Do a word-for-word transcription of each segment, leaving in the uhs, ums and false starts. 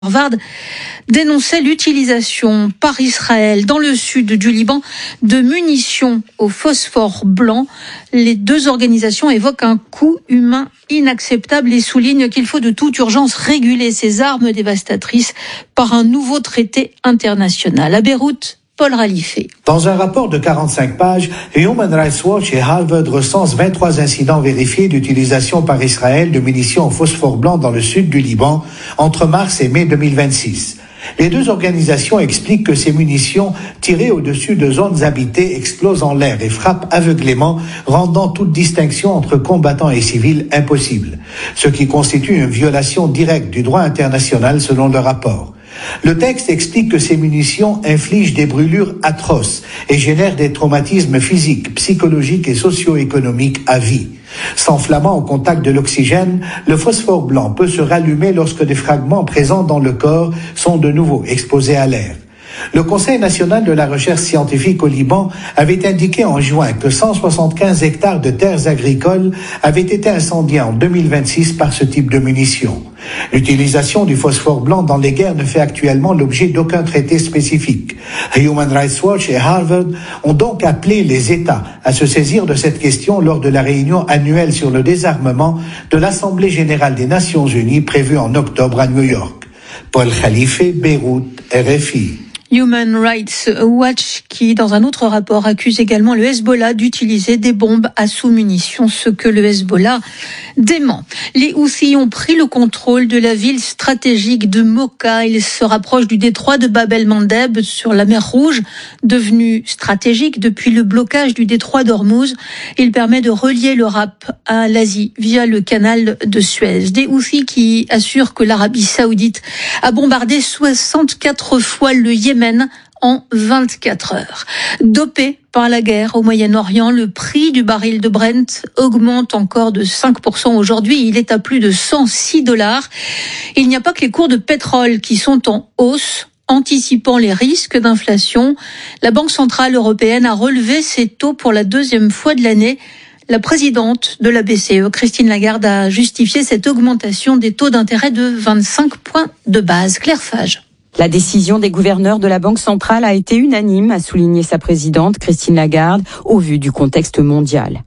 Harvard dénonçait l'utilisation par Israël dans le sud du Liban de munitions au phosphore blanc. Les deux organisations évoquent un coût humain inacceptable et soulignent qu'il faut de toute urgence réguler ces armes dévastatrices par un nouveau traité international. À Beyrouth, Paul Ralifé. Dans un rapport de quarante-cinq pages, Human Rights Watch et Harvard recensent vingt-trois incidents vérifiés d'utilisation par Israël de munitions au phosphore blanc dans le sud du Liban entre mars et mai deux mille vingt-six. Les deux organisations expliquent que ces munitions, tirées au-dessus de zones habitées, explosent en l'air et frappent aveuglément, rendant toute distinction entre combattants et civils impossible, ce qui constitue une violation directe du droit international selon le rapport. Le texte explique que ces munitions infligent des brûlures atroces et génèrent des traumatismes physiques, psychologiques et socio-économiques à vie. S'enflammant au contact de l'oxygène, le phosphore blanc peut se rallumer lorsque des fragments présents dans le corps sont de nouveau exposés à l'air. Le Conseil national de la recherche scientifique au Liban avait indiqué en juin que cent soixante-quinze hectares de terres agricoles avaient été incendiés en deux mille vingt-six par ce type de munitions. L'utilisation du phosphore blanc dans les guerres ne fait actuellement l'objet d'aucun traité spécifique. Human Rights Watch et Harvard ont donc appelé les États à se saisir de cette question lors de la réunion annuelle sur le désarmement de l'Assemblée générale des Nations unies prévue en octobre à New York. Paul Khalifé, Beyrouth, R F I. Human Rights Watch qui, dans un autre rapport, accuse également le Hezbollah d'utiliser des bombes à sous-munitions, ce que le Hezbollah dément. Les Houthis ont pris le contrôle de la ville stratégique de Mocha. Ils se rapprochent du détroit de Bab el-Mandeb sur la mer Rouge, devenu stratégique depuis le blocage du détroit d'Ormuz. Il permet de relier l'Europe à l'Asie via le canal de Suez. Des Houthis qui assurent que l'Arabie saoudite a bombardé soixante-quatre fois le Yémen en vingt-quatre heures. Dopé par la guerre au Moyen-Orient, le prix du baril de Brent augmente encore de cinq pour cent aujourd'hui. Il est à plus de cent six dollars. Il n'y a pas que les cours de pétrole qui sont en hausse. Anticipant les risques d'inflation, la Banque centrale européenne a relevé ses taux pour la deuxième fois de l'année. La présidente de la B C E, Christine Lagarde, a justifié cette augmentation des taux d'intérêt de vingt-cinq points de base. Claire Fage. La décision des gouverneurs de la Banque centrale a été unanime, a souligné sa présidente, Christine Lagarde, au vu du contexte mondial.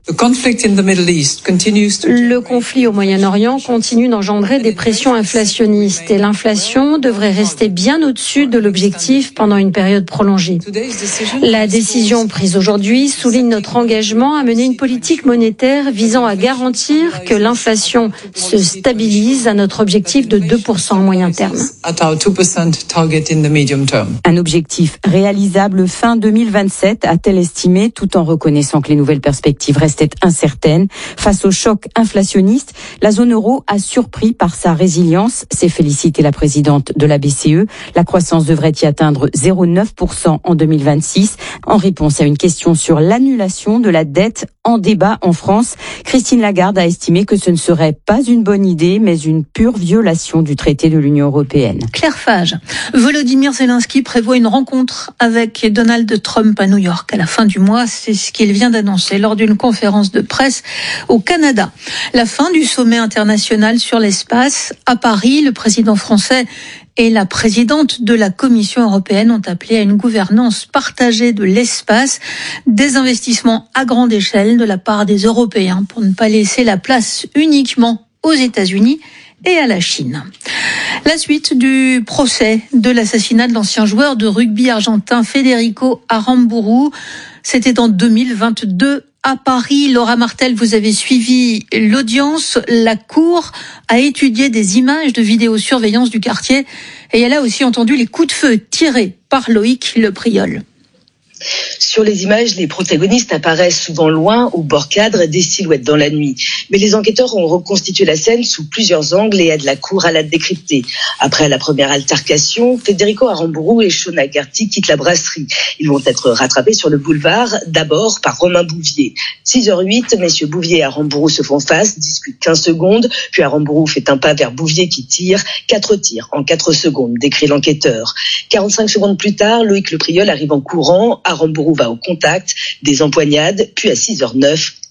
Le conflit au Moyen-Orient continue d'engendrer des pressions inflationnistes et l'inflation devrait rester bien au-dessus de l'objectif pendant une période prolongée. La décision prise aujourd'hui souligne notre engagement à mener une politique monétaire visant à garantir que l'inflation se stabilise à notre objectif de deux pour cent à moyen terme. Un objectif réalisable fin deux mille vingt-sept, a-t-elle estimé, tout en reconnaissant que les nouvelles perspectives restaient incertaines. Face au choc inflationniste, la zone euro a surpris par sa résilience, s'est félicitée la présidente de la B C E. La croissance devrait y atteindre zéro virgule neuf pour cent en deux mille vingt-six. En réponse à une question sur l'annulation de la dette en débat en France, Christine Lagarde a estimé que ce ne serait pas une bonne idée, mais une pure violation du traité de l'Union européenne. Claire Fage. Volodymyr Zelensky prévoit une rencontre avec Donald Trump à New York à la fin du mois. C'est ce qu'il vient d'annoncer lors d'une conférence de presse au Canada. La fin du sommet international sur l'espace à Paris. Le président français et la présidente de la Commission européenne ont appelé à une gouvernance partagée de l'espace, des investissements à grande échelle de la part des Européens pour ne pas laisser la place uniquement aux États-Unis et à la Chine. La suite du procès de l'assassinat de l'ancien joueur de rugby argentin Federico Aramburu, c'était en deux mille vingt-deux à Paris. Laura Martel, vous avez suivi l'audience. La Cour a étudié des images de vidéosurveillance du quartier et elle a aussi entendu les coups de feu tirés par Loïc Lepriol. Sur les images, les protagonistes apparaissent souvent loin, au bord cadre, des silhouettes dans la nuit. Mais les enquêteurs ont reconstitué la scène sous plusieurs angles et aident la cour à la décrypter. Après la première altercation, Federico Aramburu et Shona Gertie quittent la brasserie. Ils vont être rattrapés sur le boulevard, d'abord par Romain Bouvier. six heures huit, messieurs Bouvier et Aramburu se font face, discutent quinze secondes, puis Aramburu fait un pas vers Bouvier qui tire. Quatre tirs en quatre secondes, décrit l'enquêteur. quarante-cinq secondes plus tard, Loïc Lepriol arrive en courant. Aramburu va au contact, des empoignades, puis à six heures neuf,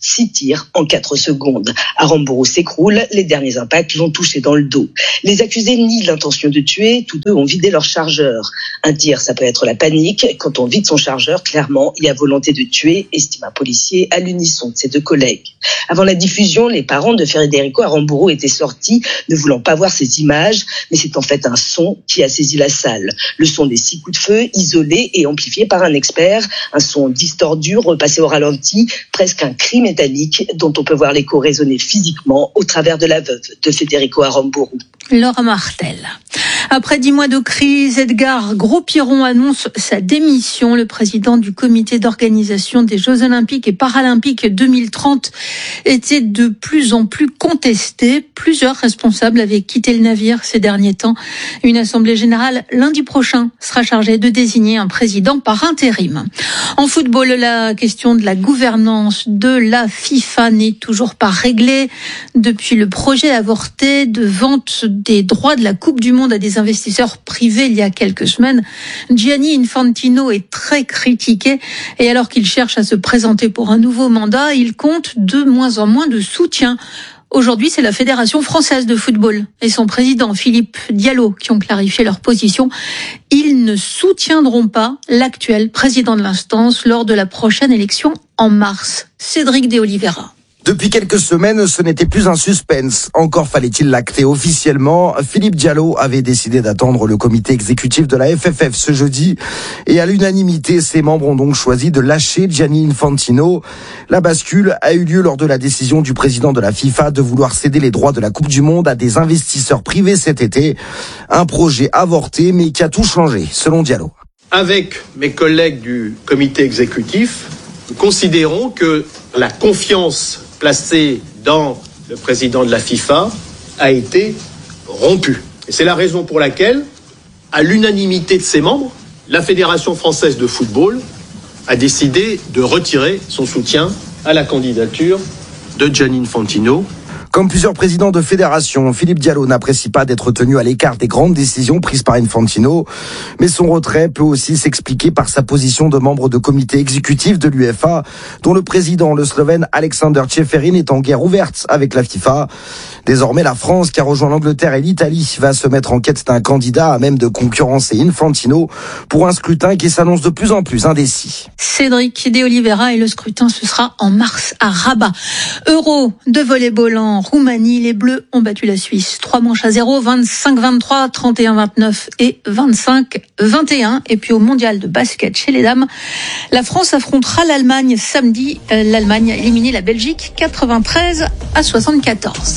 Six tirs en quatre secondes. Aramburu s'écroule, les derniers impacts l'ont touché dans le dos. Les accusés nient l'intention de tuer, tous deux ont vidé leur chargeur. Un tir, ça peut être la panique. Quand on vide son chargeur, clairement, il y a volonté de tuer, estime un policier à l'unisson de ses deux collègues. Avant la diffusion, les parents de Federico Aramburu étaient sortis, ne voulant pas voir ces images, mais c'est en fait un son qui a saisi la salle. Le son des six coups de feu, isolé et amplifié par un expert, un son distordu, repassé au ralenti, presque un cri métallique dont on peut voir l'écho résonner physiquement au travers de la veuve de Federico Aramburu. Laura Martel. Après dix mois de crise, Edgar Gros-Piron annonce sa démission. Le président du comité d'organisation des Jeux Olympiques et Paralympiques deux mille trente était de plus en plus contesté. Plusieurs responsables avaient quitté le navire ces derniers temps. Une assemblée générale lundi prochain sera chargée de désigner un président par intérim. En football, la question de la gouvernance de la FIFA n'est toujours pas réglée. Depuis le projet avorté de vente des droits de la Coupe du Monde à des investisseurs privés il y a quelques semaines, Gianni Infantino est très critiqué et alors qu'il cherche à se présenter pour un nouveau mandat, il compte de moins en moins de soutien. Aujourd'hui, c'est la Fédération française de football et son président Philippe Diallo qui ont clarifié leur position. Ils ne soutiendront pas l'actuel président de l'instance lors de la prochaine élection en mars. Cédric de Oliveira. Depuis quelques semaines, ce n'était plus un suspense. Encore fallait-il l'acter officiellement. Philippe Diallo avait décidé d'attendre le comité exécutif de la F F F ce jeudi. Et à l'unanimité, ses membres ont donc choisi de lâcher Gianni Infantino. La bascule a eu lieu lors de la décision du président de la FIFA de vouloir céder les droits de la Coupe du Monde à des investisseurs privés cet été. Un projet avorté, mais qui a tout changé, selon Diallo. Avec mes collègues du comité exécutif, nous considérons que la confiance placé dans le président de la FIFA a été rompu. Et c'est la raison pour laquelle, à l'unanimité de ses membres, la Fédération française de football a décidé de retirer son soutien à la candidature de Gianni Infantino. Comme plusieurs présidents de fédération, Philippe Diallo n'apprécie pas d'être tenu à l'écart des grandes décisions prises par Infantino. Mais son retrait peut aussi s'expliquer par sa position de membre de comité exécutif de l'UEFA, dont le président, le Slovène Alexander Čeferin, est en guerre ouverte avec la FIFA. Désormais, la France, qui a rejoint l'Angleterre et l'Italie, va se mettre en quête d'un candidat à même de concurrencer Infantino pour un scrutin qui s'annonce de plus en plus indécis. Cédric de Oliveira et le scrutin, ce sera en mars à Rabat. Euro de volley-ball en Roumanie, les Bleus ont battu la Suisse. Trois manches à zéro, vingt-cinq vingt-trois, trente et un vingt-neuf et vingt-cinq vingt et un. Et puis au mondial de basket chez les dames, la France affrontera l'Allemagne samedi. L'Allemagne a éliminé la Belgique quatre-vingt-treize à soixante-quatorze.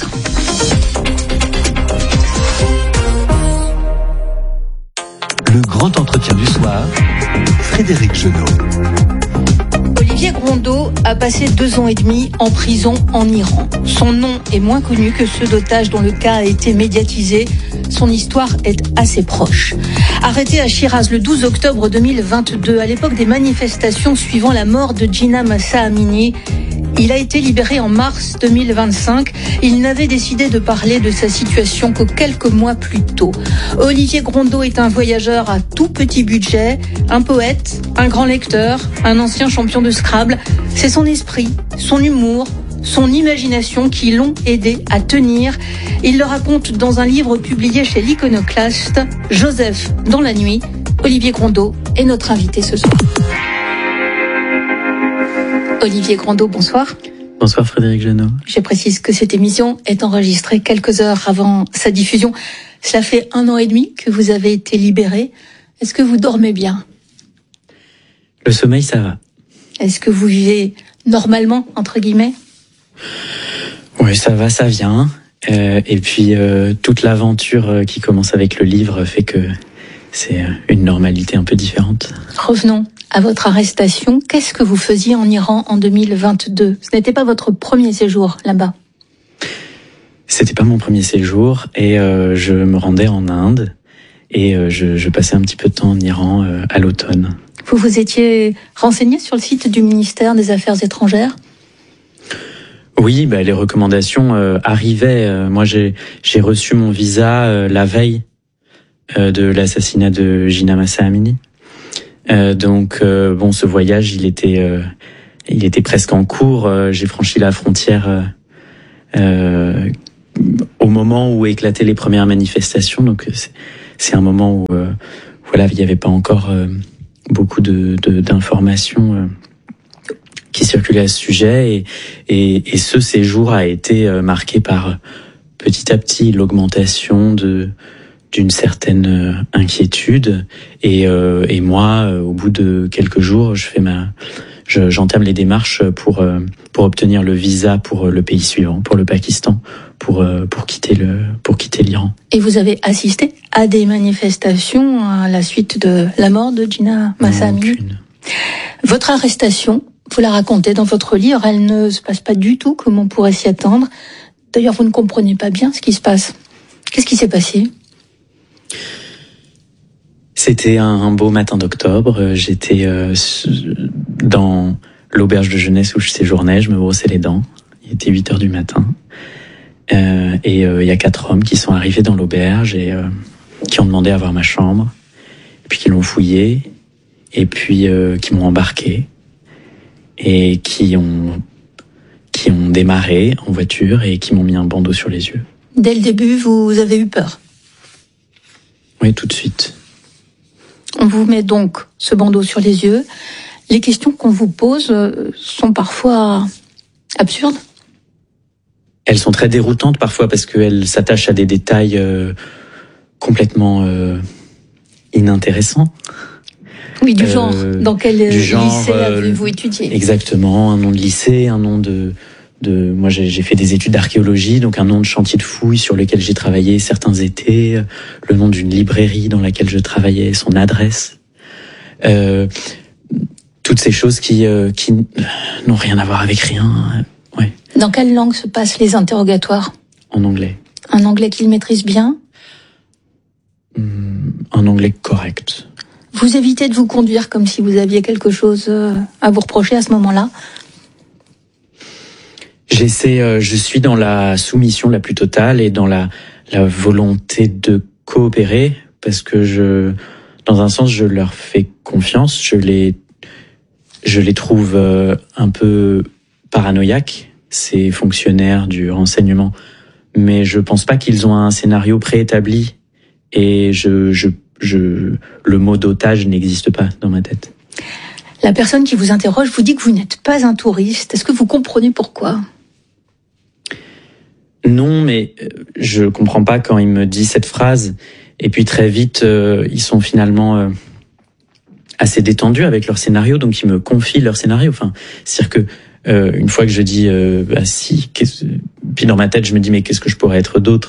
Le grand entretien du soir, Frédéric Genot. Olivier Grondeau a passé deux ans et demi en prison en Iran. Son nom est moins connu que ceux d'otages dont le cas a été médiatisé. Son histoire est assez proche. Arrêté à Chiraz le douze octobre deux mille vingt-deux, à l'époque des manifestations suivant la mort de Gina Mahsa Amini, il a été libéré en mars deux mille vingt-cinq. Il n'avait décidé de parler de sa situation que quelques mois plus tôt. Olivier Grondeau est un voyageur à tout petit budget, un poète, un grand lecteur, un ancien champion de Scrabble. C'est son esprit, son humour, son imagination qui l'ont aidé à tenir. Il le raconte dans un livre publié chez l'Iconoclaste, Joseph dans la nuit. Olivier Grondeau est notre invité ce soir. Olivier Grondeau, bonsoir. Bonsoir Frédéric Genot. Je précise que cette émission est enregistrée quelques heures avant sa diffusion. Cela fait un an et demi que vous avez été libéré. Est-ce que vous dormez bien ? Le sommeil, ça va. Est-ce que vous vivez normalement, entre guillemets ? Oui, ça va, ça vient. Euh, et puis, euh, toute l'aventure qui commence avec le livre fait que c'est une normalité un peu différente. Revenons à votre arrestation. Qu'est-ce que vous faisiez en Iran en deux mille vingt-deux ? Ce n'était pas votre premier séjour là-bas ? C'était pas mon premier séjour et euh, je me rendais en Inde et euh, je, je passais un petit peu de temps en Iran euh, à l'automne. Vous vous étiez renseigné sur le site du ministère des Affaires étrangères ? Oui, bah, les recommandations euh, arrivaient. Euh, moi, j'ai, j'ai reçu mon visa euh, la veille euh, de l'assassinat de Gina Mahsa Amini. Euh, donc, euh, bon, ce voyage, il était, euh, il était presque en cours. Euh, j'ai franchi la frontière euh, euh, au moment où éclataient les premières manifestations. Donc c'est, c'est un moment où euh, voilà, il n'y avait pas encore euh, beaucoup de, de d'informations euh, qui circulaient à ce sujet, et, et, et ce séjour a été euh, marqué par euh, petit à petit l'augmentation de d'une certaine euh, inquiétude, et, euh, et moi, euh, au bout de quelques jours, je fais ma Je, j'entame les démarches pour euh, pour obtenir le visa pour le pays suivant, pour le Pakistan, pour euh, pour quitter le pour quitter l'Iran. Et vous avez assisté à des manifestations à la suite de la mort de Jina Mahsa Amini. Aucune. Votre arrestation, vous la racontez dans votre livre, elle ne se passe pas du tout comme on pourrait s'y attendre. D'ailleurs, vous ne comprenez pas bien ce qui se passe. Qu'est-ce qui s'est passé ? C'était un beau matin d'octobre. J'étais euh, dans l'auberge de jeunesse où je séjournais. Je me brossais les dents. Il était huit heures du matin. Euh, et il euh, y a quatre hommes qui sont arrivés dans l'auberge et euh, qui ont demandé à voir ma chambre. Et puis qui l'ont fouillée. Et puis euh, qui m'ont embarqué. Et qui ont, qui ont démarré en voiture et qui m'ont mis un bandeau sur les yeux. Dès le début, vous avez eu peur ? Oui, tout de suite. On vous met donc ce bandeau sur les yeux. Les questions qu'on vous pose sont parfois absurdes. Elles sont très déroutantes parfois parce qu'elles s'attachent à des détails euh, complètement euh, inintéressants. Oui, du euh, genre. Dans quel du genre, lycée euh, avez-vous étudié ? Exactement, un nom de lycée, un nom de... de moi, j'ai, j'ai fait des études d'archéologie, donc un nom de chantier de fouilles sur lequel j'ai travaillé certains étés, le nom d'une librairie dans laquelle je travaillais, son adresse. Euh, toutes ces choses qui, euh, qui n'ont rien à voir avec rien. Ouais. Dans quelle langue se passent les interrogatoires ? En anglais. Un anglais qu'il maîtrise bien ? Hum, un anglais correct. Vous évitez de vous conduire comme si vous aviez quelque chose à vous reprocher à ce moment-là ? J'essaie, euh, je suis dans la soumission la plus totale et dans la, la volonté de coopérer, parce que je, dans un sens, je leur fais confiance. Je les, je les trouve euh, un peu paranoïaques, ces fonctionnaires du renseignement, mais je pense pas qu'ils ont un scénario préétabli, et je, je, je, le mot d'otage n'existe pas dans ma tête. La personne qui vous interroge vous dit que vous n'êtes pas un touriste. Est-ce que vous comprenez pourquoi ? Non, mais je comprends pas quand il me dit cette phrase. Et puis très vite, euh, ils sont finalement euh, assez détendus avec leur scénario, donc ils me confient leur scénario. Enfin, c'est-à-dire que euh, une fois que je dis, euh, bah si, qu'est-ce... puis dans ma tête, je me dis mais qu'est-ce que je pourrais être d'autre ?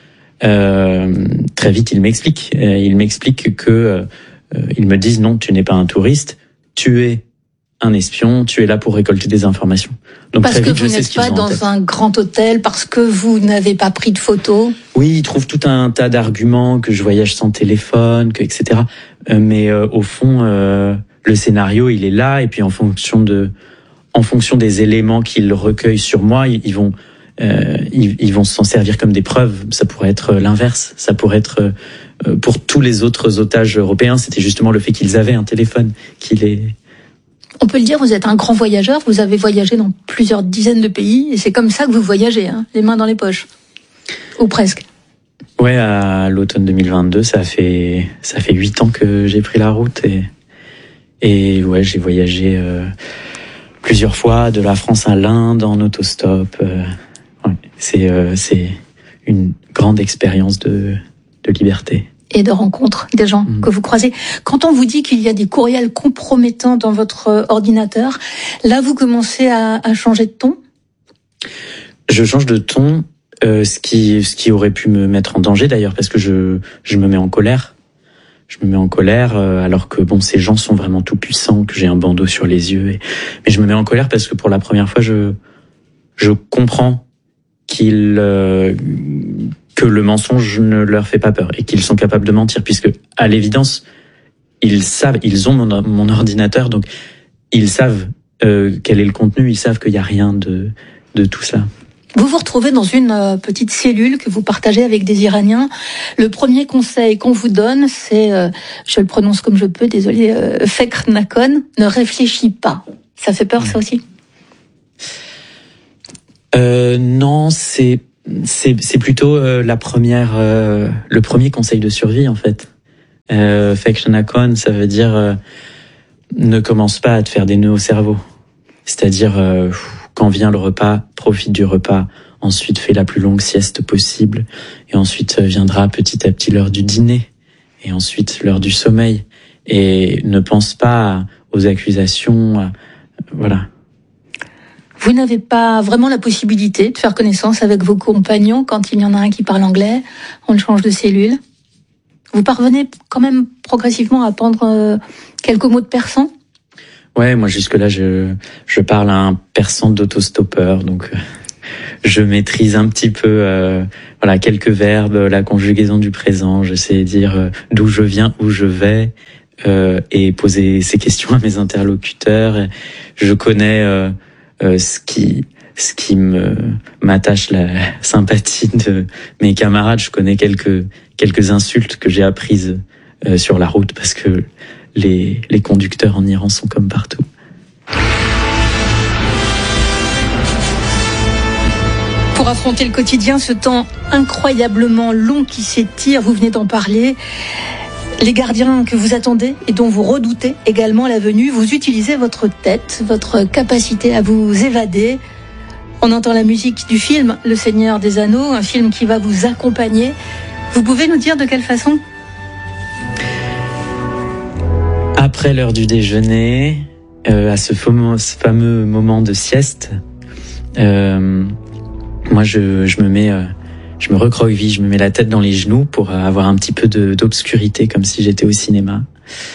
euh, Très vite, ils m'expliquent. Euh, ils m'expliquent que euh, ils me disent non, tu n'es pas un touriste, tu es un espion, tu es là pour récolter des informations. Donc parce très vite, que vous je sais n'êtes ce qu'ils pas ont en tête. dans un grand hôtel, parce que vous n'avez pas pris de photos. Oui, ils trouvent tout un tas d'arguments, que je voyage sans téléphone, que et cetera. Euh, mais euh, au fond, euh, le scénario, il est là, et puis en fonction de, en fonction des éléments qu'ils recueillent sur moi, ils, ils vont, euh, ils, ils vont s'en servir comme des preuves. Ça pourrait être l'inverse. Ça pourrait être euh, pour tous les autres otages européens, c'était justement le fait qu'ils avaient un téléphone qui les... On peut le dire, vous êtes un grand voyageur, vous avez voyagé dans plusieurs dizaines de pays, et c'est comme ça que vous voyagez, hein, les mains dans les poches. Ou presque. Ouais, à l'automne deux mille vingt-deux, ça fait ça fait huit ans que j'ai pris la route, et et ouais, j'ai voyagé euh, plusieurs fois de la France à l'Inde en autostop. Euh, ouais, c'est euh, c'est une grande expérience de de liberté. Et de rencontres des gens mmh. que vous croisez. Quand on vous dit qu'il y a des courriels compromettants dans votre ordinateur, là vous commencez à, à changer de ton ? Je change de ton, euh, ce qui ce qui aurait pu me mettre en danger d'ailleurs, parce que je je me mets en colère. Je me mets en colère euh, alors que bon, ces gens sont vraiment tout puissants, que j'ai un bandeau sur les yeux. Et, mais je me mets en colère parce que pour la première fois, je je comprends qu'ils euh, que le mensonge ne leur fait pas peur et qu'ils sont capables de mentir, puisque à l'évidence ils savent, ils ont mon, mon ordinateur, donc ils savent euh, quel est le contenu, ils savent qu'il y a rien de de tout ça. Vous vous retrouvez dans une euh, petite cellule que vous partagez avec des Iraniens. Le premier conseil qu'on vous donne, c'est, euh, je le prononce comme je peux, désolé, euh, Fekr Nakon, ne réfléchis pas, Ça fait peur, ça aussi? euh, Non, c'est c'est c'est plutôt euh, la première, euh, le premier conseil de survie en fait. Euh, Fekshonakon, ça veut dire euh, ne commence pas à te faire des nœuds au cerveau. C'est-à-dire euh, quand vient le repas, profite du repas. Ensuite, fais la plus longue sieste possible. Et ensuite viendra petit à petit l'heure du dîner. Et ensuite l'heure du sommeil. Et ne pense pas aux accusations. À, voilà. Vous n'avez pas vraiment la possibilité de faire connaissance avec vos compagnons quand il y en a un qui parle anglais, on change de cellule. Vous parvenez quand même progressivement à apprendre quelques mots de persan? Ouais, moi jusque-là, je, je parle un persan d'autostoppeur, donc euh, je maîtrise un petit peu euh, voilà quelques verbes, la conjugaison du présent, je sais dire euh, d'où je viens, où je vais, euh, et poser ces questions à mes interlocuteurs. Je connais euh, euh, ce qui ce qui me m'attache la sympathie de mes camarades. Je connais quelques quelques insultes que j'ai apprises euh, sur la route parce que les les conducteurs en Iran sont comme partout. Pour affronter le quotidien, ce temps incroyablement long qui s'étire, vous venez d'en parler, les gardiens que vous attendez et dont vous redoutez également la venue, vous utilisez votre tête, votre capacité à vous évader. On entend la musique du film Le Seigneur des Anneaux, un film qui va vous accompagner. Vous pouvez nous dire de quelle façon ? Après l'heure du déjeuner, euh, à ce fameux, ce fameux moment de sieste, euh, moi je, je me mets, euh, je me recroqueville, je me mets la tête dans les genoux pour avoir un petit peu de, d'obscurité, comme si j'étais au cinéma,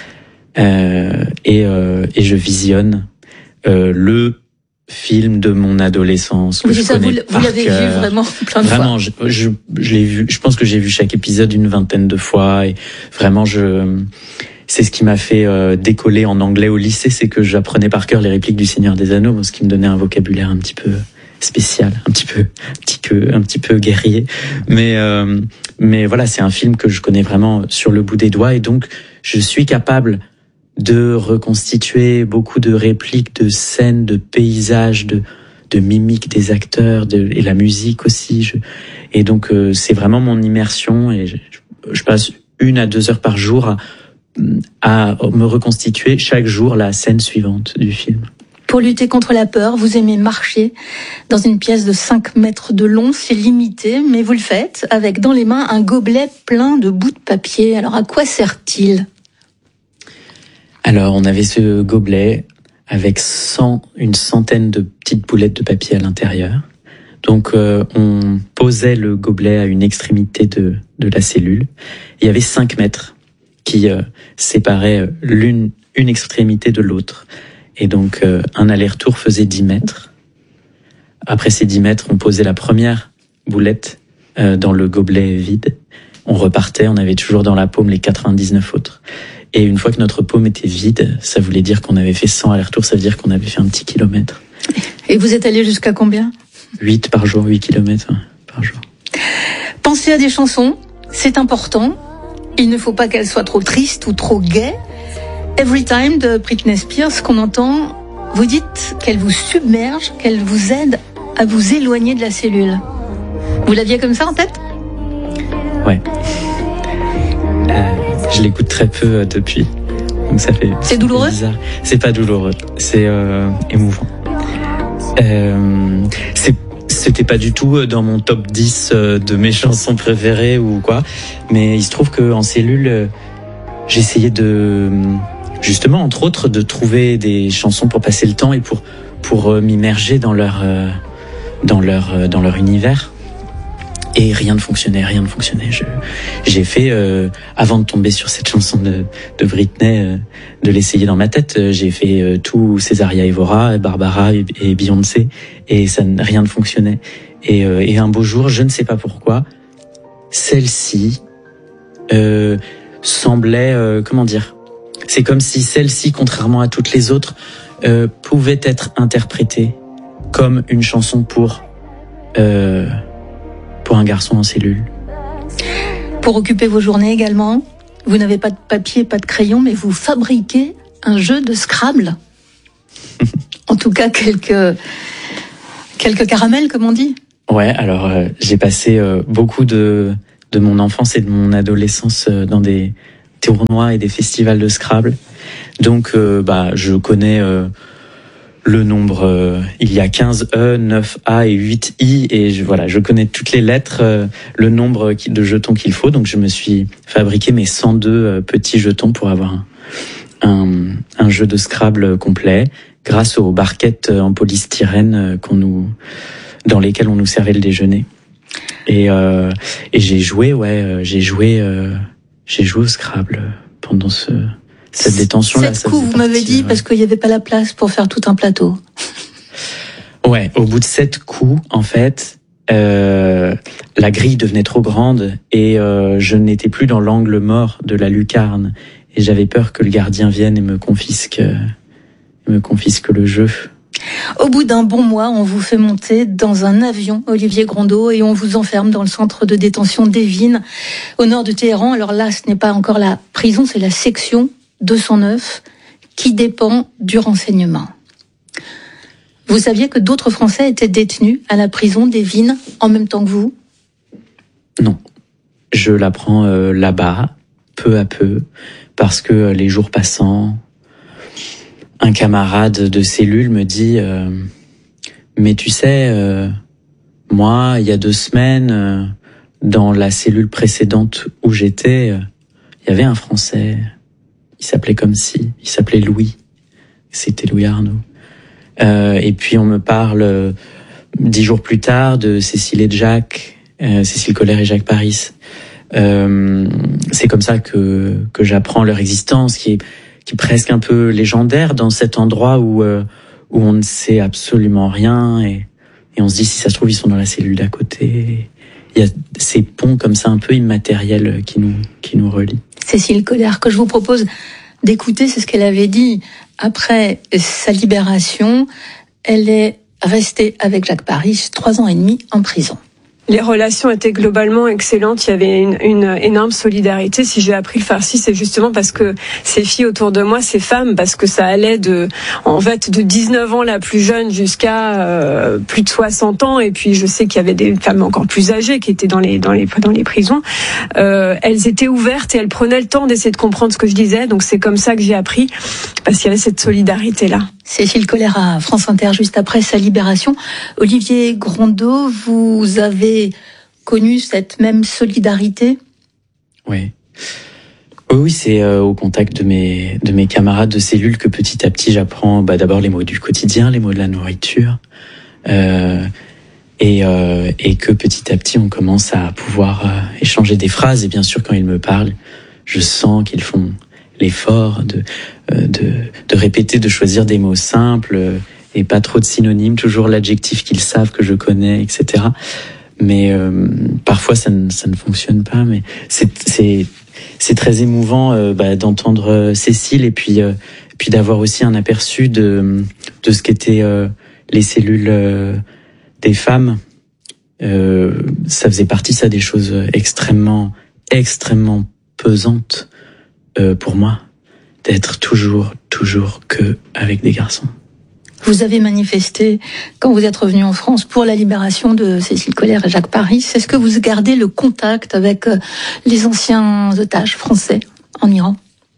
euh, et, euh, et je visionne euh, le film de mon adolescence que oui, je ça, connais vous, vous l'avez par cœur. vu vraiment plein de vraiment, fois. je, je, je l'ai vu. Je pense que j'ai vu chaque épisode une vingtaine de fois et vraiment je. C'est ce qui m'a fait euh, décoller en anglais au lycée, c'est que j'apprenais par cœur les répliques du Seigneur des Anneaux, ce qui me donnait un vocabulaire un petit peu spécial, un petit peu, un petit peu, un petit peu guerrier. Mais euh, mais voilà, c'est un film que je connais vraiment sur le bout des doigts et donc je suis capable de reconstituer beaucoup de répliques, de scènes, de paysages, de de mimiques des acteurs, de et la musique aussi. Je, et donc euh, c'est vraiment mon immersion et je, je passe une à deux heures par jour à à me reconstituer chaque jour la scène suivante du film. Pour lutter contre la peur, vous aimez marcher dans une pièce de cinq mètres de long, c'est limité, mais vous le faites avec dans les mains un gobelet plein de bouts de papier. Alors à quoi sert-il ? Alors on avait ce gobelet avec cent, une centaine de petites boulettes de papier à l'intérieur. Donc euh, on posait le gobelet à une extrémité de, de la cellule. Il y avait cinq mètres qui euh, séparait l'une une extrémité de l'autre. Et donc, euh, un aller-retour faisait dix mètres. Après ces dix mètres, on posait la première boulette euh, dans le gobelet vide. On repartait, on avait toujours dans la paume les quatre-vingt-dix-neuf autres. Et une fois que notre paume était vide, ça voulait dire qu'on avait fait cent allers-retours, ça veut dire qu'on avait fait un petit kilomètre. Et vous êtes allé jusqu'à combien ? huit par jour, huit kilomètres hein, par jour. Pensez à des chansons, c'est important. Il ne faut pas qu'elle soit trop triste ou trop gaie. Every Time de Britney Spears, qu'on entend, vous dites qu'elle vous submerge, qu'elle vous aide à vous éloigner de la cellule. Vous l'aviez comme ça en tête ? Ouais. Euh, je l'écoute très peu euh, depuis. Donc ça fait. C'est douloureux ? Bizarre. C'est pas douloureux. C'est euh, émouvant. Euh, c'est C'était pas du tout dans mon top dix de mes chansons préférées ou quoi, mais il se trouve que en cellule, j'essayais de, justement, entre autres, de trouver des chansons pour passer le temps et pour pour m'immerger dans leur dans leur dans leur univers. Et rien ne fonctionnait, rien ne fonctionnait. Je, j'ai fait, euh, avant de tomber sur cette chanson de, de Britney, euh, de l'essayer dans ma tête, euh, j'ai fait euh, tout Césaria Évora, Barbara et, et Beyoncé, et ça, rien ne fonctionnait. Et, euh, et un beau jour, je ne sais pas pourquoi, celle-ci euh, semblait, euh, comment dire, c'est comme si celle-ci, contrairement à toutes les autres, euh, pouvait être interprétée comme une chanson pour... Euh, pour un garçon en cellule. Pour occuper vos journées également, vous n'avez pas de papier, pas de crayon, mais vous fabriquez un jeu de Scrabble. En tout cas, quelques, quelques caramels, comme on dit. Ouais, alors euh, j'ai passé euh, beaucoup de, de mon enfance et de mon adolescence euh, dans des tournois et des festivals de Scrabble. Donc, euh, bah, je connais euh, le nombre. Euh, il y a quinze E, neuf A et huit I, et je, voilà, je connais toutes les lettres, euh, le nombre de jetons qu'il faut. Donc, je me suis fabriqué mes cent deux euh, petits jetons pour avoir un, un, un jeu de Scrabble complet, grâce aux barquettes en polystyrène qu'on nous, dans lesquelles on nous servait le déjeuner. Et, euh, et j'ai joué, ouais, j'ai joué, euh, j'ai joué au Scrabble pendant ce, cette détention-là. Sept coups, vous m'avez dit, ouais. Parce qu'il n'y avait pas la place pour faire tout un plateau. Ouais, au bout de sept coups, en fait, euh, la grille devenait trop grande et euh, je n'étais plus dans l'angle mort de la lucarne. Et j'avais peur que le gardien vienne et me confisque, me confisque le jeu. Au bout d'un bon mois, on vous fait monter dans un avion, Olivier Grondeau, et on vous enferme dans le centre de détention d'Evin, au nord de Téhéran. Alors là, ce n'est pas encore la prison, c'est la section deux cent neuf qui dépend du renseignement. Vous saviez que d'autres Français étaient détenus à la prison d'Evin en même temps que vous ? Non. Je l'apprends euh, là-bas, peu à peu, parce que les jours passant, un camarade de cellule me dit euh, « Mais tu sais, euh, moi, il y a deux semaines, euh, dans la cellule précédente où j'étais, euh, il y avait un Français. Il s'appelait comme si, il s'appelait Louis. C'était Louis Arnaud. Euh, et puis on me parle euh, dix jours plus tard de Cécile et de Jacques, euh, Cécile Colère et Jacques Paris. Euh, c'est comme ça que que j'apprends leur existence, qui est qui est presque un peu légendaire dans cet endroit où euh, où on ne sait absolument rien et et on se dit si ça se trouve ils sont dans la cellule d'à côté. Il y a ces ponts comme ça un peu immatériels qui nous qui nous relient. Cécile Colère, que je vous propose d'écouter, c'est ce qu'elle avait dit après sa libération. Elle est restée avec Jacques Paris trois ans et demi en prison. Les relations étaient globalement excellentes. Il y avait une, une énorme solidarité. Si j'ai appris le farsi, c'est justement parce que ces filles autour de moi, ces femmes, parce que ça allait de, en fait, de dix-neuf ans la plus jeune jusqu'à euh, plus de soixante ans. Et puis je sais qu'il y avait des femmes encore plus âgées qui étaient dans les dans les dans les prisons. Euh, elles étaient ouvertes et elles prenaient le temps d'essayer de comprendre ce que je disais. Donc c'est comme ça que j'ai appris, parce qu'il y avait cette solidarité là. Cécile Colère à France Inter, juste après sa libération. Olivier Grondeau, vous avez connu cette même solidarité ? Oui. Oui, c'est euh, au contact de mes, de mes camarades de cellule que petit à petit j'apprends bah, d'abord les mots du quotidien, les mots de la nourriture, euh, et, euh, et que petit à petit on commence à pouvoir euh, échanger des phrases. Et bien sûr, quand ils me parlent, je sens qu'ils font l'effort de, euh, de, de répéter, de choisir des mots simples euh, et pas trop de synonymes, toujours l'adjectif qu'ils savent que je connais, et cetera. Mais euh, parfois ça ne, ça ne fonctionne pas. Mais c'est, c'est, c'est très émouvant euh, bah, d'entendre Cécile et puis, euh, puis d'avoir aussi un aperçu de, de ce qu'étaient euh, les cellules euh, des femmes. Euh, ça faisait partie, ça, des choses extrêmement, extrêmement pesantes. Euh, pour moi, d'être toujours, toujours que avec des garçons. Vous avez manifesté, quand vous êtes revenu en France, pour la libération de Cécile Colère et Jacques Paris. Est-ce que vous gardez le contact avec les anciens otages français en Iran ?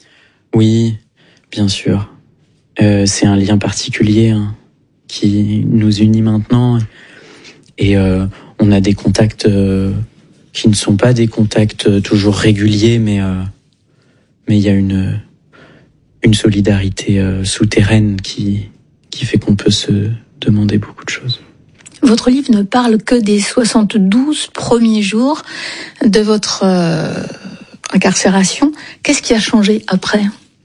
Oui, bien sûr. Euh, c'est un lien particulier hein, qui nous unit maintenant. Et euh, on a des contacts euh, qui ne sont pas des contacts toujours réguliers, mais... Euh, Mais il y a une, une solidarité euh, souterraine qui, qui fait qu'on peut se demander beaucoup de choses. Votre livre ne parle que des soixante-douze premiers jours de votre euh, incarcération. Qu'est-ce qui a changé après ?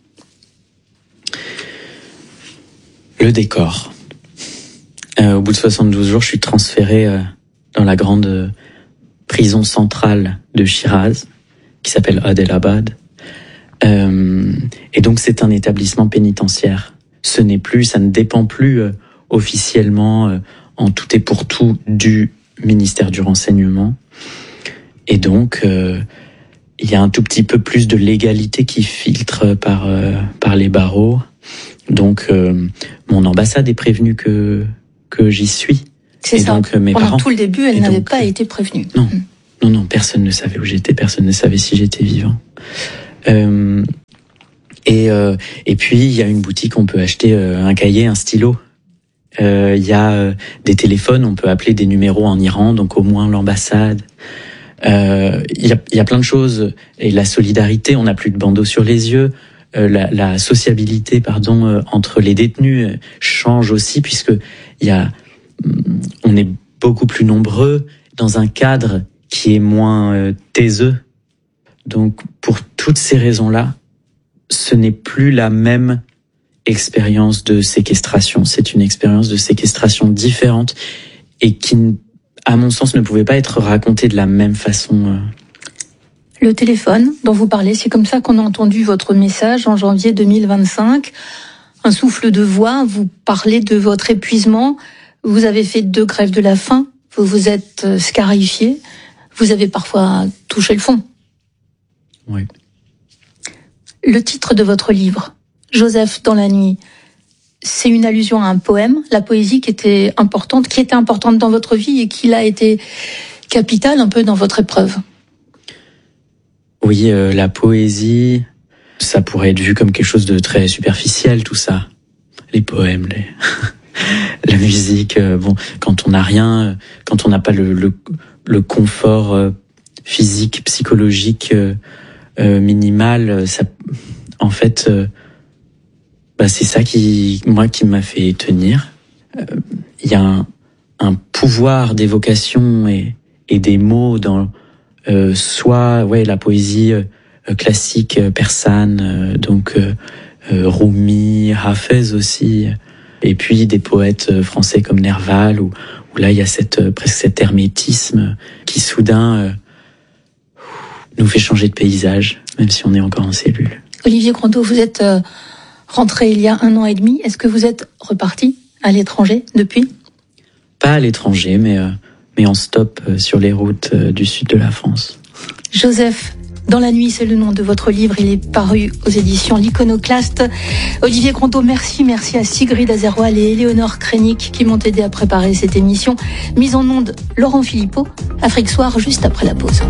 Le décor. Euh, au bout de soixante-douze jours, je suis transféré euh, dans la grande euh, prison centrale de Shiraz, qui s'appelle Adelabad. Euh, et donc c'est un établissement pénitentiaire. Ce n'est plus, ça ne dépend plus euh, officiellement euh, en tout et pour tout du ministère du Renseignement. Et donc euh, il y a un tout petit peu plus de légalité qui filtre par euh, par les barreaux. Donc, euh, mon ambassade est prévenue que que j'y suis. C'est et ça. Donc, mes Pendant parents, tout le début, elle n'avait pas été prévenue. Non, mmh. non, non, personne ne savait où j'étais, personne ne savait si j'étais vivant. Euh, et euh, et puis il y a une boutique, on peut acheter euh, un cahier, un stylo. Il euh, y a euh, des téléphones, on peut appeler des numéros en Iran, donc au moins l'ambassade. Il euh, y, a, y a plein de choses. Et la solidarité, on n'a plus de bandeau sur les yeux. Euh, la, la sociabilité, pardon, euh, entre les détenus euh, change aussi, puisque il y a, on est beaucoup plus nombreux dans un cadre qui est moins euh, taiseux. Donc, pour toutes ces raisons-là, ce n'est plus la même expérience de séquestration. C'est une expérience de séquestration différente et qui, à mon sens, ne pouvait pas être racontée de la même façon. Le téléphone dont vous parlez, c'est comme ça qu'on a entendu votre message en janvier deux mille vingt-cinq. Un souffle de voix, vous parlez de votre épuisement. Vous avez fait deux grèves de la faim, vous vous êtes scarifié, vous avez parfois touché le fond. Oui. Le titre de votre livre, Joseph dans la nuit, c'est une allusion à un poème, la poésie qui était importante, qui était importante dans votre vie et qui a été capitale un peu dans votre épreuve. Oui, euh, la poésie, ça pourrait être vu comme quelque chose de très superficiel, tout ça. Les poèmes, les... la musique, euh, bon, quand on n'a rien, quand on n'a pas le, le, le confort euh, physique, psychologique euh, euh, minimal, ça, en fait... Euh, Bah c'est ça qui, moi, qui m'a fait tenir. Il euh, y a un, un pouvoir d'évocation et, et des mots dans euh, soit ouais la poésie euh, classique euh, persane, euh, donc euh, euh, Rumi, Hafez aussi, et puis des poètes français comme Nerval où, où là il y a cette euh, presque cet hermétisme qui soudain euh, nous fait changer de paysage, même si on est encore en cellule. Olivier Grandeau, vous êtes euh... rentré il y a un an et demi. Est-ce que vous êtes reparti à l'étranger depuis ? Pas à l'étranger, mais, euh, mais en stop euh, sur les routes euh, du sud de la France. Joseph, dans la nuit, c'est le nom de votre livre. Il est paru aux éditions L'Iconoclaste. Olivier Grandeau, merci. Merci à Sigrid Azerwal et Éléonore Krenik qui m'ont aidé à préparer cette émission. Mise en onde, Laurent Philippot. Afrique Soir, juste après la pause.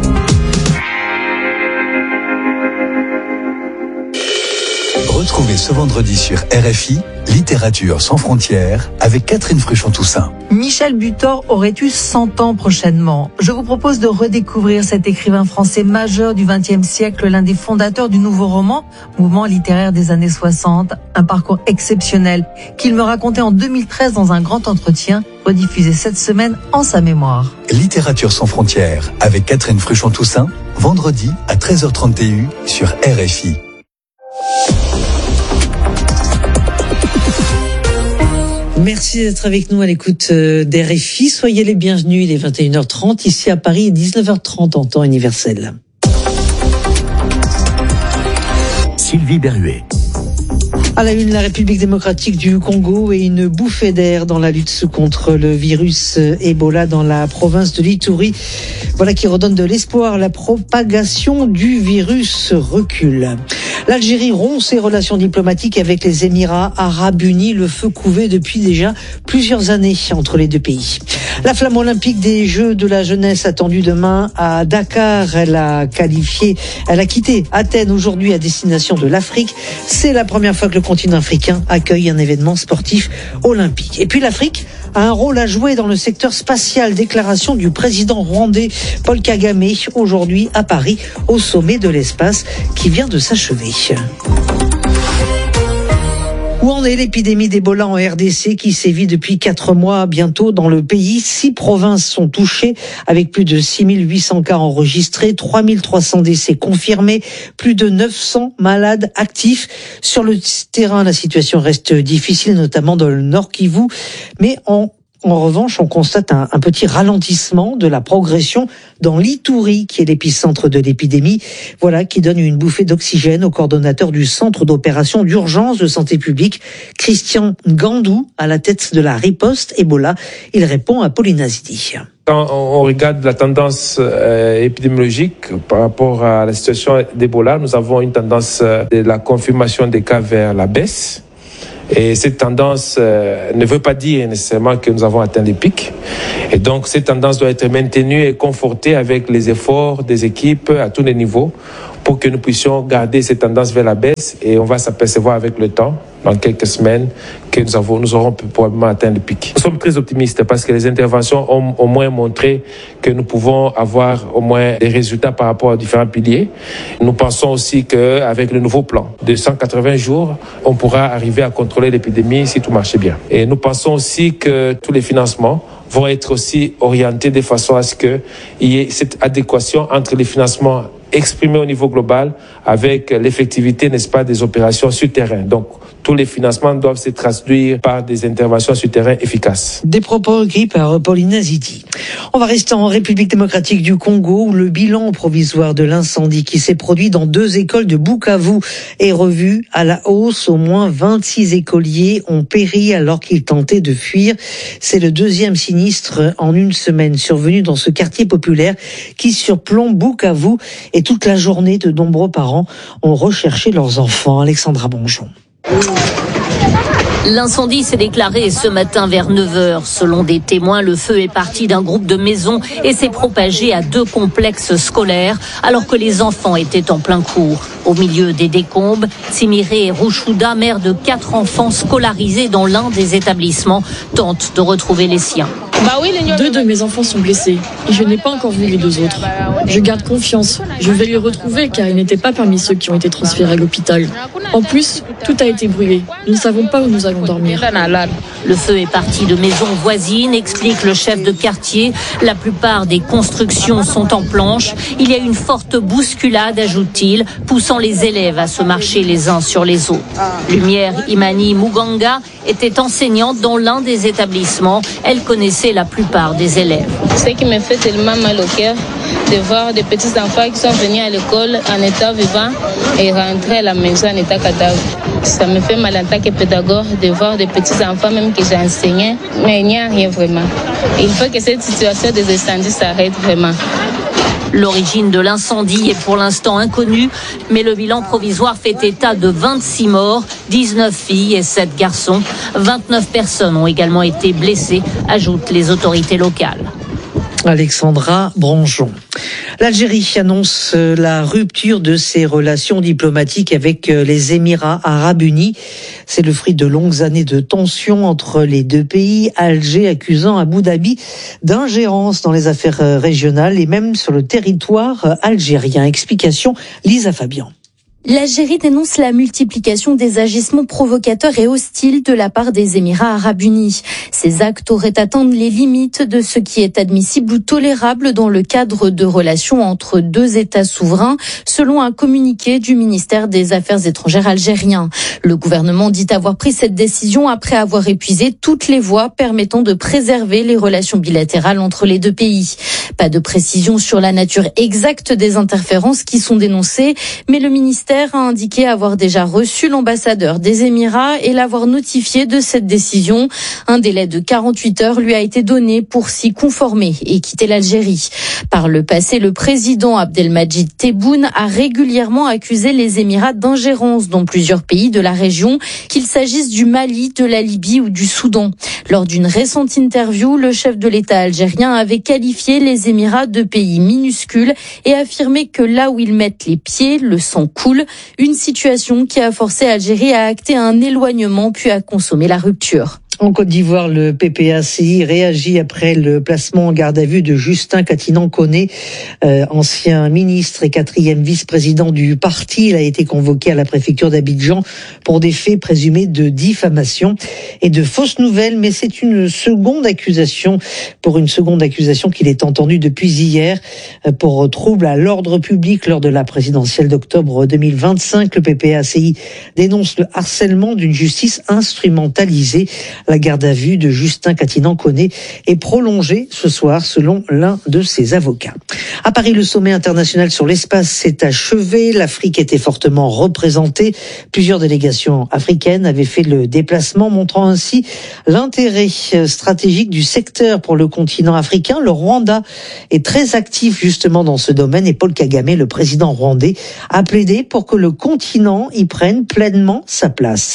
Retrouvez ce vendredi sur R F I, Littérature sans frontières, avec Catherine Fruchon-Toussaint. Michel Butor aurait eu cent ans prochainement. Je vous propose de redécouvrir cet écrivain français majeur du vingtième siècle, l'un des fondateurs du nouveau roman, mouvement littéraire des années soixante, un parcours exceptionnel qu'il me racontait en deux mille treize dans un grand entretien, rediffusé cette semaine en sa mémoire. Littérature sans frontières, avec Catherine Fruchon-Toussaint, vendredi à treize heures trente et une sur R F I. Merci d'être avec nous à l'écoute d'R F I. Soyez les bienvenus, il est vingt et une heures trente ici à Paris et dix-neuf heures trente en temps universel. Sylvie Berruet. À la une, la République démocratique du Congo et une bouffée d'air dans la lutte contre le virus Ebola dans la province de l'Ituri. Voilà qui redonne de l'espoir. La propagation du virus recule. L'Algérie rompt ses relations diplomatiques avec les Émirats arabes unis. Le feu couvait depuis déjà plusieurs années entre les deux pays. La flamme olympique des Jeux de la jeunesse attendue demain à Dakar. Elle a qualifié, elle a quitté Athènes aujourd'hui à destination de l'Afrique. C'est la première fois que le continent africain accueille un événement sportif olympique. Et puis l'Afrique a un rôle à jouer dans le secteur spatial. Déclaration du président rwandais Paul Kagame aujourd'hui à Paris au sommet de l'espace qui vient de s'achever. Où en est l'épidémie d'Ebola en R D C qui sévit depuis quatre mois bientôt dans le pays? Six provinces sont touchées avec plus de six mille huit cents cas enregistrés, trois mille trois cents décès confirmés, plus de neuf cents malades actifs. Sur le terrain, la situation reste difficile, notamment dans le Nord Kivu, mais en En revanche, on constate un, un petit ralentissement de la progression dans l'Ituri, qui est l'épicentre de l'épidémie. Voilà qui donne une bouffée d'oxygène au coordonnateur du centre d'opération d'urgence de santé publique, Christian Ngandou, à la tête de la riposte Ebola. Il répond à Pauline Azidi. Quand on regarde la tendance euh, épidémiologique par rapport à la situation d'Ebola, nous avons une tendance de la confirmation des cas vers la baisse. Et cette tendance euh, ne veut pas dire nécessairement que nous avons atteint des pics. Et donc cette tendance doit être maintenue et confortée avec les efforts des équipes à tous les niveaux pour que nous puissions garder cette tendance vers la baisse. Et on va s'apercevoir avec le temps, dans quelques semaines, que nous, avons, nous aurons probablement atteint le pic. Nous sommes très optimistes parce que les interventions ont au moins montré que nous pouvons avoir au moins des résultats par rapport aux différents piliers. Nous pensons aussi qu'avec le nouveau plan de cent quatre-vingts jours, on pourra arriver à contrôler l'épidémie si tout marche bien. Et nous pensons aussi que tous les financements vont être aussi orientés de façon à ce qu'il y ait cette adéquation entre les financements exprimés au niveau global avec l'effectivité, n'est-ce pas, des opérations sur terrain. Donc, tous les financements doivent se traduire par des interventions sur terrain efficaces. Des propos recueillis par Pauline Ziti. On va rester en République démocratique du Congo où le bilan provisoire de l'incendie qui s'est produit dans deux écoles de Bukavu est revu à la hausse. Au moins vingt-six écoliers ont péri alors qu'ils tentaient de fuir. C'est le deuxième sinistre en une semaine survenu dans ce quartier populaire qui surplombe Bukavu et toute la journée de nombreux parents ont recherché leurs enfants. Alexandra Bonjon. L'incendie s'est déclaré ce matin vers neuf heures. Selon des témoins, le feu est parti d'un groupe de maisons et s'est propagé à deux complexes scolaires alors que les enfants étaient en plein cours. Au milieu des décombres, Tsimiré Rouchouda, mère de quatre enfants scolarisés dans l'un des établissements, tente de retrouver les siens. Deux de mes enfants sont blessés et je n'ai pas encore vu les deux autres. Je garde confiance. Je vais les retrouver car ils n'étaient pas parmi ceux qui ont été transférés à l'hôpital. En plus, tout a été brûlé. Nous ne savons pas où nous allons dormir. Le feu est parti de maisons voisines, explique le chef de quartier. La plupart des constructions sont en planches. Il y a une forte bousculade, ajoute-t-il, poussant les élèves à se marcher les uns sur les autres. Lumière Imani Muganga était enseignante dans l'un des établissements. Elle connaissait la plupart des élèves. Ce qui me fait tellement mal au cœur de voir des petits enfants qui sont venus à l'école en état vivant et rentrer à la maison en état cadavre. Ça me fait mal en tant que pédagogue de voir des petits enfants même que j'ai enseigné, mais il n'y a rien vraiment. Il faut que cette situation des incendies s'arrête vraiment. L'origine de l'incendie est pour l'instant inconnue, mais le bilan provisoire fait état de vingt-six morts, dix-neuf filles et sept garçons. vingt-neuf personnes ont également été blessées, ajoutent les autorités locales. Alexandra Branjon. L'Algérie annonce la rupture de ses relations diplomatiques avec les Émirats arabes unis. C'est le fruit de longues années de tensions entre les deux pays, Alger accusant Abu Dhabi d'ingérence dans les affaires régionales et même sur le territoire algérien. Explication, Lisa Fabian. L'Algérie dénonce la multiplication des agissements provocateurs et hostiles de la part des Émirats arabes unis. Ces actes auraient atteint les limites de ce qui est admissible ou tolérable dans le cadre de relations entre deux États souverains, selon un communiqué du ministère des Affaires étrangères algérien. Le gouvernement dit avoir pris cette décision après avoir épuisé toutes les voies permettant de préserver les relations bilatérales entre les deux pays. Pas de précision sur la nature exacte des interférences qui sont dénoncées, mais le ministère a indiqué avoir déjà reçu l'ambassadeur des Émirats et l'avoir notifié de cette décision. Un délai de quarante-huit heures lui a été donné pour s'y conformer et quitter l'Algérie. Par le passé, le président Abdelmadjid Tebboune a régulièrement accusé les Émirats d'ingérence dans plusieurs pays de la région, qu'il s'agisse du Mali, de la Libye ou du Soudan. Lors d'une récente interview, le chef de l'État algérien avait qualifié les Émirats de pays minuscules et affirmé que là où ils mettent les pieds, le sang coule. Une situation qui a forcé l'Algérie à acter un éloignement puis à consommer la rupture. En Côte d'Ivoire, le P P A C I réagit après le placement en garde à vue de Justin Katinan-Koné, euh, ancien ministre et quatrième vice-président du parti. Il a été convoqué à la préfecture d'Abidjan pour des faits présumés de diffamation et de fausses nouvelles. Mais c'est une seconde accusation, pour une seconde accusation qu'il est entendu depuis hier pour trouble à l'ordre public lors de la présidentielle d'octobre deux mille vingt-cinq. Le P P A C I dénonce le harcèlement d'une justice instrumentalisée. La garde à vue de Justin Katinan-Koné est prolongée ce soir selon l'un de ses avocats. À Paris, le sommet international sur l'espace s'est achevé. L'Afrique était fortement représentée. Plusieurs délégations africaines avaient fait le déplacement, montrant ainsi l'intérêt stratégique du secteur pour le continent africain. Le Rwanda est très actif justement dans ce domaine et Paul Kagame, le président rwandais, a plaidé pour que le continent y prenne pleinement sa place.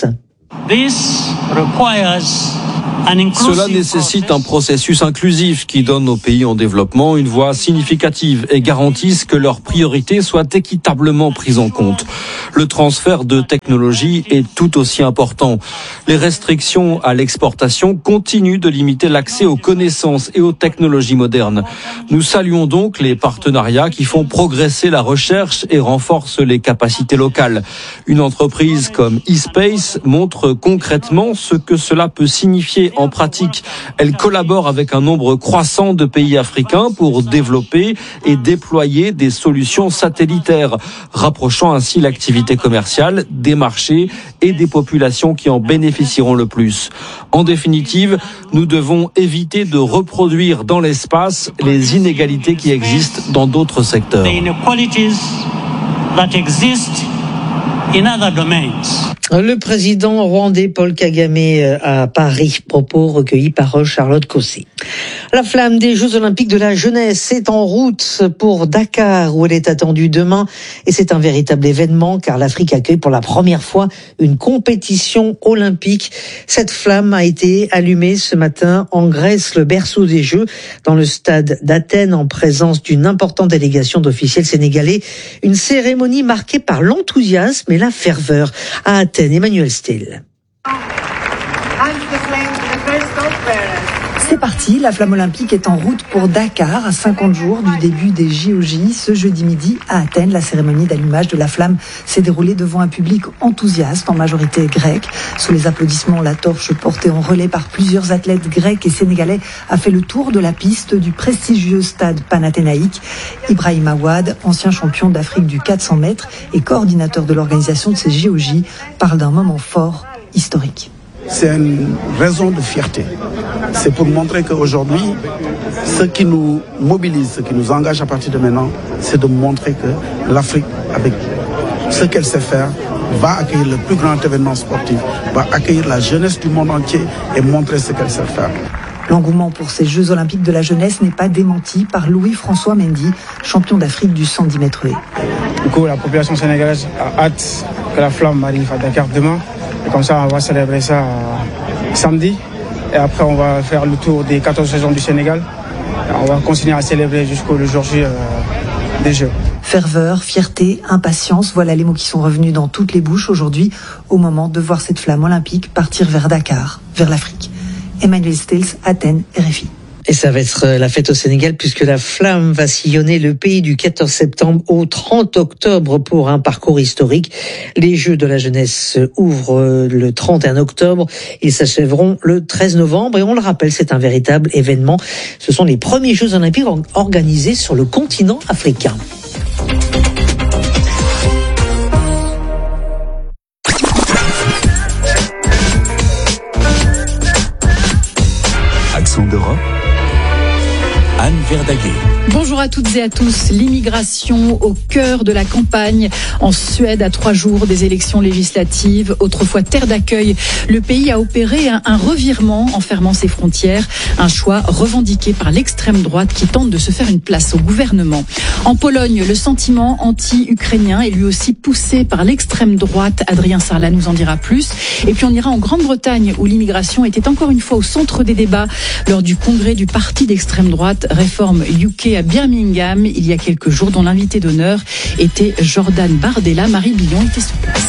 Cela nécessite un processus inclusif qui donne aux pays en développement une voix significative et garantisse que leurs priorités soient équitablement prises en compte. Le transfert de technologie est tout aussi important. Les restrictions à l'exportation continuent de limiter l'accès aux connaissances et aux technologies modernes. Nous saluons donc les partenariats qui font progresser la recherche et renforcent les capacités locales. Une entreprise comme eSpace montre concrètement ce que cela peut signifier en pratique. Elle collabore avec un nombre croissant de pays africains pour développer et déployer des solutions satellitaires, rapprochant ainsi l'activité commerciale des marchés et des populations qui en bénéficieront le plus. En définitive, nous devons éviter de reproduire dans l'espace les inégalités qui existent dans d'autres secteurs. Le président rwandais Paul Kagame à Paris, propos recueillis par Charlotte Cossé. La flamme des Jeux Olympiques de la jeunesse est en route pour Dakar où elle est attendue demain et c'est un véritable événement car l'Afrique accueille pour la première fois une compétition olympique. Cette flamme a été allumée ce matin en Grèce, le berceau des Jeux, dans le stade d'Athènes en présence d'une importante délégation d'officiels sénégalais. Une cérémonie marquée par l'enthousiasme et la ferveur. À Athènes, Emmanuel Still. C'est parti, la flamme olympique est en route pour Dakar, à cinquante jours du début des J O J. Ce jeudi midi, à Athènes, la cérémonie d'allumage de la flamme s'est déroulée devant un public enthousiaste, en majorité grec. Sous les applaudissements, la torche portée en relais par plusieurs athlètes grecs et sénégalais a fait le tour de la piste du prestigieux stade panathénaïque. Ibrahim Awad, ancien champion d'Afrique du quatre cents mètres et coordinateur de l'organisation de ces J O J, parle d'un moment fort, historique. C'est une raison de fierté. C'est pour montrer qu'aujourd'hui, ce qui nous mobilise, ce qui nous engage à partir de maintenant, c'est de montrer que l'Afrique, avec ce qu'elle sait faire, va accueillir le plus grand événement sportif, va accueillir la jeunesse du monde entier et montrer ce qu'elle sait faire. L'engouement pour ces Jeux Olympiques de la jeunesse n'est pas démenti par Louis-François Mendy, champion d'Afrique du cent dix mètres haies. Du coup, la population sénégalaise a hâte que la flamme arrive à Dakar demain. Et comme ça, on va célébrer ça samedi. Et après, on va faire le tour des quatorze régions du Sénégal. Et on va continuer à célébrer jusqu'au jour J euh, des Jeux. Ferveur, fierté, impatience, voilà les mots qui sont revenus dans toutes les bouches aujourd'hui au moment de voir cette flamme olympique partir vers Dakar, vers l'Afrique. Emmanuel Stills, Athènes, R F I. Et ça va être la fête au Sénégal puisque la flamme va sillonner le pays du quatorze septembre au trente octobre pour un parcours historique. Les Jeux de la jeunesse ouvrent le trente et un octobre. Ils s'achèveront le treize novembre et on le rappelle, c'est un véritable événement. Ce sont les premiers Jeux olympiques organisés sur le continent africain. Accent d'Europe. Anne Verdaguet. Bonjour à toutes et à tous. L'immigration au cœur de la campagne en Suède à trois jours des élections législatives. Autrefois terre d'accueil, le pays a opéré un, un revirement en fermant ses frontières. Un choix revendiqué par l'extrême droite qui tente de se faire une place au gouvernement. En Pologne, le sentiment anti-ukrainien est lui aussi poussé par l'extrême droite. Adrien Sarlat nous en dira plus. Et puis on ira en Grande-Bretagne où l'immigration était encore une fois au centre des débats lors du congrès du parti d'extrême droite Réforme U K à Birmingham il y a quelques jours, dont l'invité d'honneur était Jordan Bardella. Marie Billon était sur place.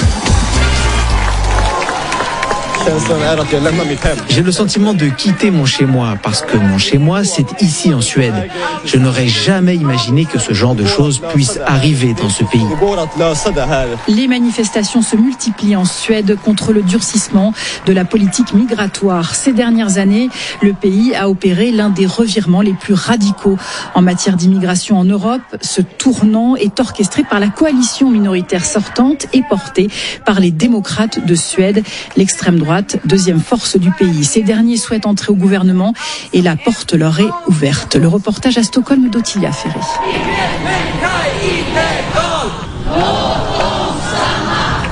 J'ai le sentiment de quitter mon chez-moi parce que mon chez-moi, c'est ici en Suède. Je n'aurais jamais imaginé que ce genre de choses puisse arriver dans ce pays. Les manifestations se multiplient en Suède contre le durcissement de la politique migratoire. Ces dernières années, le pays a opéré l'un des revirements les plus radicaux en matière d'immigration en Europe. Ce tournant est orchestré par la coalition minoritaire sortante et porté par les démocrates de Suède, l'extrême droite, deuxième force du pays. Ces derniers souhaitent entrer au gouvernement et la porte leur est ouverte. Le reportage à Stockholm d'Ottilia Ferry.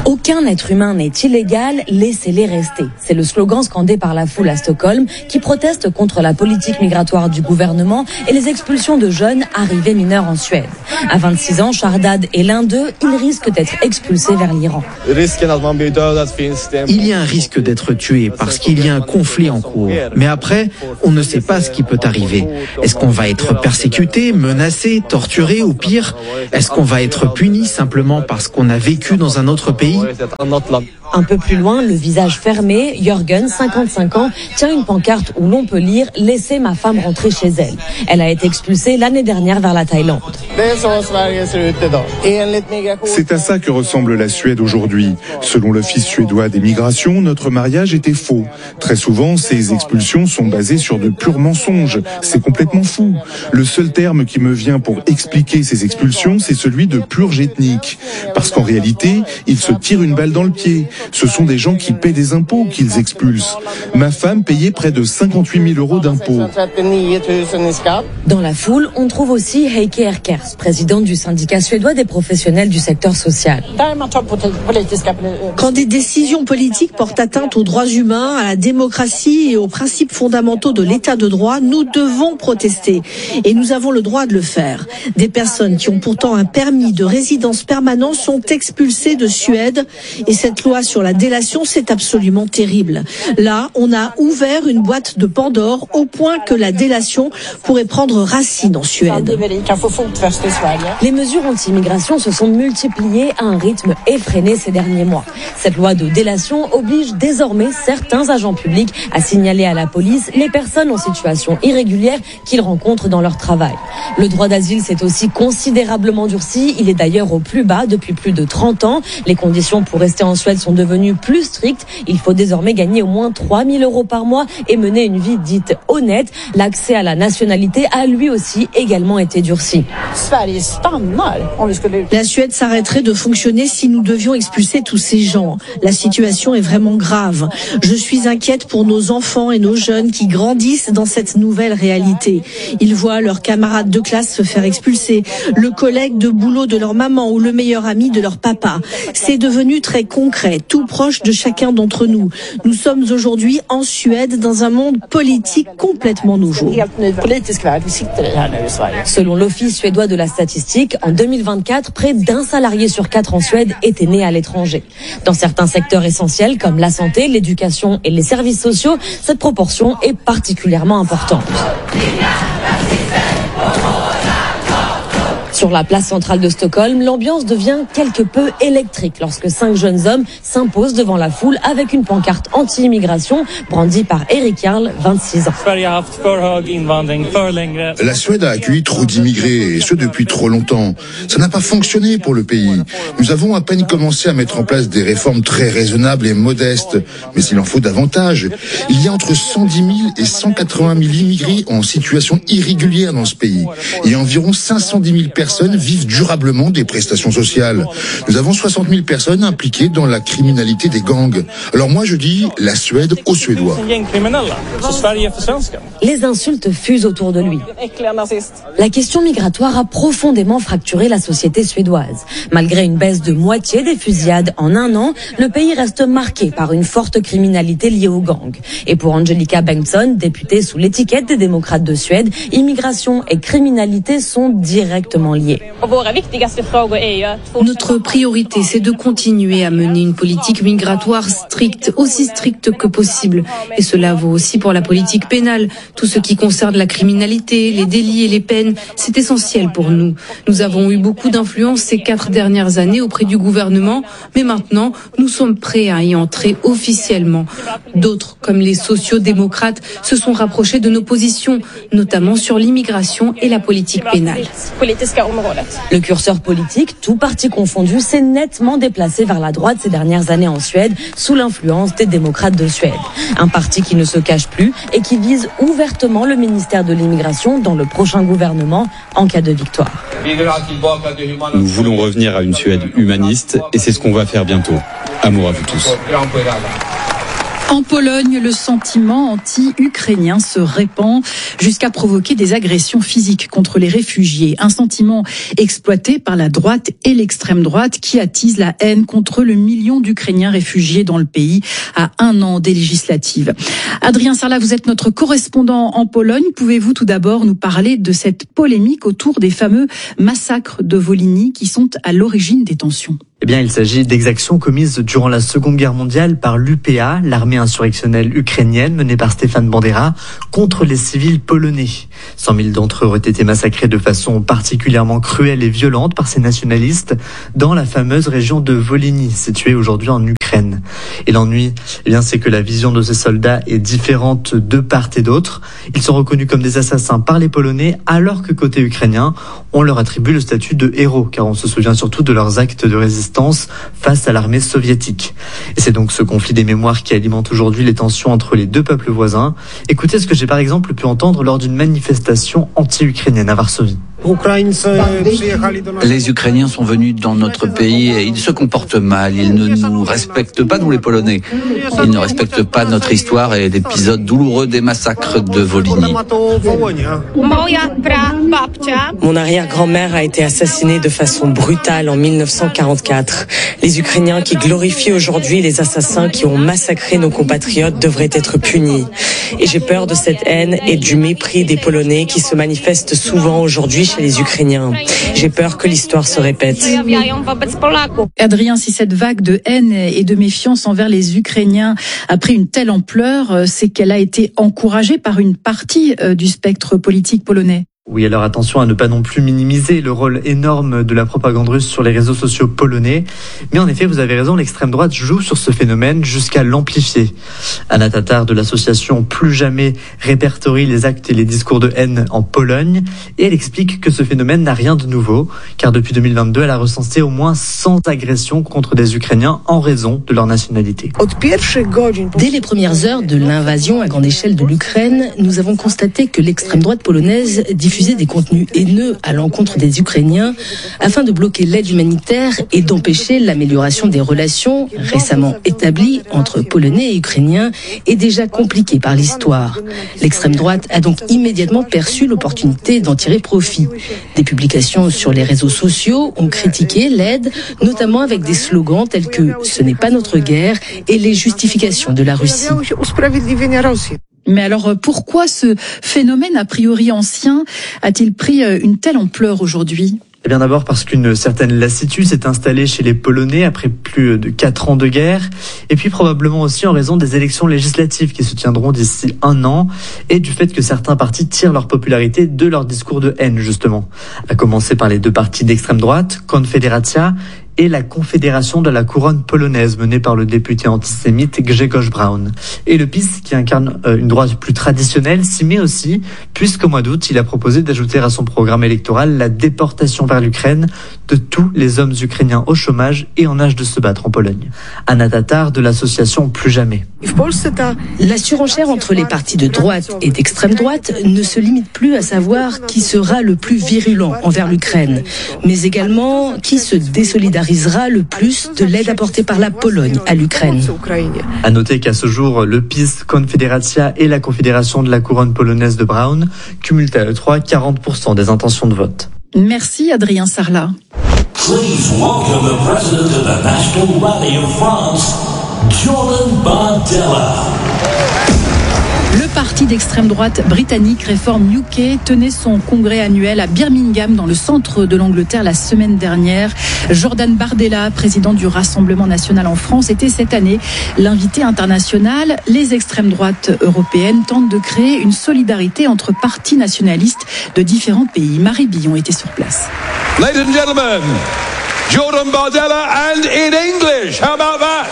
Aucun être humain n'est illégal, laissez-les rester. C'est le slogan scandé par la foule à Stockholm qui proteste contre la politique migratoire du gouvernement et les expulsions de jeunes arrivés mineurs en Suède. À vingt-six ans, Shardad est l'un d'eux, il risque d'être expulsé vers l'Iran. Il y a un risque d'être tué parce qu'il y a un conflit en cours. Mais après, on ne sait pas ce qui peut arriver. Est-ce qu'on va être persécuté, menacé, torturé ou pire? Est-ce qu'on va être puni simplement parce qu'on a vécu dans un autre pays? Un peu plus loin, le visage fermé, Jörgen, cinquante-cinq ans, tient une pancarte où l'on peut lire « Laissez ma femme rentrer chez elle ». Elle a été expulsée l'année dernière vers la Thaïlande. C'est à ça que ressemble la Suède aujourd'hui. Selon l'Office suédois des migrations, notre mariage était faux. Très souvent, ces expulsions sont basées sur de purs mensonges. C'est complètement fou. Le seul terme qui me vient pour expliquer ces expulsions, c'est celui de purge ethnique. Parce qu'en réalité, ils se tirent une balle dans le pied. Ce sont des gens qui paient des impôts qu'ils expulsent. Ma femme payait près de cinquante-huit mille euros d'impôts. Dans la foule, on trouve aussi Heikki Erkers, présidente du syndicat suédois des professionnels du secteur social. Quand des décisions politiques portent atteinte aux droits humains, à la démocratie et aux principes fondamentaux de l'état de droit, nous devons protester. Et nous avons le droit de le faire. Des personnes qui ont pourtant un permis de résidence permanent sont expulsées de Suède. Et cette loi sur la délation, c'est absolument terrible. Là, on a ouvert une boîte de Pandore au point que la délation pourrait prendre racine en Suède. Les mesures anti-immigration se sont multipliées à un rythme effréné ces derniers mois. Cette loi de délation oblige désormais certains agents publics à signaler à la police les personnes en situation irrégulière qu'ils rencontrent dans leur travail. Le droit d'asile s'est aussi considérablement durci. Il est d'ailleurs au plus bas depuis plus de trente ans. Les conditions pour rester en Suède sont devenues plus strictes. Il faut désormais gagner au moins trois mille euros par mois et mener une vie dite honnête. L'accès à la nationalité a lui aussi également été durci. La Suède s'arrêterait de fonctionner si nous devions expulser tous ces gens. La situation est vraiment grave. Je suis inquiète pour nos enfants et nos jeunes qui grandissent dans cette nouvelle réalité. Ils voient leurs camarades de classe se faire expulser, le collègue de boulot de leur maman ou le meilleur ami de leur papa. C'est devenu très concret, tout proche de chacun d'entre nous. Nous sommes aujourd'hui en Suède dans un monde politique complètement nouveau. Selon l'Office suédois de la statistique, en deux mille vingt-quatre, près d'un salarié sur quatre en Suède était né à l'étranger. Dans certains secteurs essentiels comme la santé, l'éducation et les services sociaux, cette proportion est particulièrement importante. Sur la place centrale de Stockholm, l'ambiance devient quelque peu électrique lorsque cinq jeunes hommes s'imposent devant la foule avec une pancarte anti-immigration brandie par Erik Jarl, vingt-six ans. La Suède a accueilli trop d'immigrés, et ce depuis trop longtemps. Ça n'a pas fonctionné pour le pays. Nous avons à peine commencé à mettre en place des réformes très raisonnables et modestes, mais il en faut davantage. Il y a entre cent dix mille et cent quatre-vingt mille immigrés en situation irrégulière dans ce pays, et environ cinq cent dix mille personnes personnes vivent durablement des prestations sociales. Nous avons soixante mille personnes impliquées dans la criminalité des gangs. Alors moi je dis la Suède aux Suédois. Les insultes fusent autour de lui. La question migratoire a profondément fracturé la société suédoise. Malgré une baisse de moitié des fusillades en un an, le pays reste marqué par une forte criminalité liée aux gangs. Et pour Angelica Bengtsson, députée sous l'étiquette des démocrates de Suède, immigration et criminalité sont directement liées. Notre priorité, c'est de continuer à mener une politique migratoire stricte, aussi stricte que possible. Et cela vaut aussi pour la politique pénale. Tout ce qui concerne la criminalité, les délits et les peines, c'est essentiel pour nous. Nous avons eu beaucoup d'influence ces quatre dernières années auprès du gouvernement, mais maintenant, nous sommes prêts à y entrer officiellement. D'autres, comme les sociaux-démocrates, se sont rapprochés de nos positions, notamment sur l'immigration et la politique pénale. Le curseur politique, tout parti confondu, s'est nettement déplacé vers la droite ces dernières années en Suède, sous l'influence des démocrates de Suède. Un parti qui ne se cache plus et qui vise ouvertement le ministère de l'immigration dans le prochain gouvernement en cas de victoire. Nous voulons revenir à une Suède humaniste et c'est ce qu'on va faire bientôt. Amour à vous tous. En Pologne, le sentiment anti-ukrainien se répand jusqu'à provoquer des agressions physiques contre les réfugiés. Un sentiment exploité par la droite et l'extrême droite qui attise la haine contre le million d'Ukrainiens réfugiés dans le pays à un an des législatives. Adrien Sarlat, vous êtes notre correspondant en Pologne. Pouvez-vous tout d'abord nous parler de cette polémique autour des fameux massacres de Wolynie qui sont à l'origine des tensions ? Eh bien, il s'agit d'exactions commises durant la Seconde Guerre mondiale par l'U P A, l'armée insurrectionnelle ukrainienne menée par Stefan Bandera, contre les civils polonais. cent mille d'entre eux auraient été massacrés de façon particulièrement cruelle et violente par ces nationalistes dans la fameuse région de Wolynie, située aujourd'hui en Ukraine. Et l'ennui, eh bien, c'est que la vision de ces soldats est différente de part et d'autre. Ils sont reconnus comme des assassins par les Polonais, alors que côté ukrainien, on leur attribue le statut de héros, car on se souvient surtout de leurs actes de résistance face à l'armée soviétique. Et c'est donc ce conflit des mémoires qui alimente aujourd'hui les tensions entre les deux peuples voisins. Écoutez ce que j'ai par exemple pu entendre lors d'une manifestation anti-ukrainienne à Varsovie. Les Ukrainiens sont venus dans notre pays et ils se comportent mal. Ils ne nous respectent pas, nous les Polonais. Ils ne respectent pas notre histoire et l'épisode douloureux des massacres de Wolynie. Mon arrière-grand-mère a été assassinée de façon brutale en mille neuf cent quarante-quatre. Les Ukrainiens qui glorifient aujourd'hui les assassins qui ont massacré nos compatriotes devraient être punis. Et j'ai peur de cette haine et du mépris des Polonais qui se manifestent souvent aujourd'hui chez les Ukrainiens. J'ai peur que l'histoire se répète. Adrien, si cette vague de haine et de méfiance envers les Ukrainiens a pris une telle ampleur, c'est qu'elle a été encouragée par une partie du spectre politique polonais. Oui, alors attention à ne pas non plus minimiser le rôle énorme de la propagande russe sur les réseaux sociaux polonais. Mais en effet, vous avez raison, l'extrême droite joue sur ce phénomène jusqu'à l'amplifier. Anna Tatar de l'association Plus Jamais répertorie les actes et les discours de haine en Pologne. Et elle explique que ce phénomène n'a rien de nouveau, car depuis deux mille vingt-deux, elle a recensé au moins cent agressions contre des Ukrainiens en raison de leur nationalité. Dès les premières heures de l'invasion à grande échelle de l'Ukraine, nous avons constaté que l'extrême droite polonaise diffusait des contenus haineux à l'encontre des Ukrainiens afin de bloquer l'aide humanitaire et d'empêcher l'amélioration des relations récemment établies entre Polonais et Ukrainiens et déjà compliquées par l'histoire. L'extrême droite a donc immédiatement perçu l'opportunité d'en tirer profit. Des publications sur les réseaux sociaux ont critiqué l'aide, notamment avec des slogans tels que « Ce n'est pas notre guerre » et les justifications de la Russie. Mais alors, pourquoi ce phénomène a priori ancien a-t-il pris une telle ampleur aujourd'hui ? Eh bien d'abord parce qu'une certaine lassitude s'est installée chez les Polonais après plus de quatre ans de guerre, et puis probablement aussi en raison des élections législatives qui se tiendront d'ici un an, et du fait que certains partis tirent leur popularité de leur discours de haine justement. À commencer par les deux partis d'extrême droite, Konfederacja et la Confédération de la Couronne polonaise menée par le député antisémite Grzegorz Braun. Et le P I S, qui incarne une droite plus traditionnelle, s'y met aussi, puisqu'au mois d'août, il a proposé d'ajouter à son programme électoral la déportation vers l'Ukraine de tous les hommes ukrainiens au chômage et en âge de se battre en Pologne. Anna Tatar de l'association Plus Jamais. La surenchère entre les partis de droite et d'extrême droite ne se limite plus à savoir qui sera le plus virulent envers l'Ukraine, mais également qui se désolidarisera le plus de l'aide apportée par la Pologne à l'Ukraine. À noter qu'à ce jour, le P I S, Konfederacja et la Confédération de la Couronne polonaise de Braun cumulent à eux trois quarante pour cent des intentions de vote. Merci Adrien Sarlat. Please welcome the president of the National Rally of France, Jordan Bardella. Le parti d'extrême droite britannique Reform U K tenait son congrès annuel à Birmingham dans le centre de l'Angleterre la semaine dernière. Jordan Bardella, président du Rassemblement national en France, était cette année l'invité international. Les extrêmes droites européennes tentent de créer une solidarité entre partis nationalistes de différents pays. Marie Billon était sur place. Ladies and gentlemen, Jordan Bardella and in English. How about that?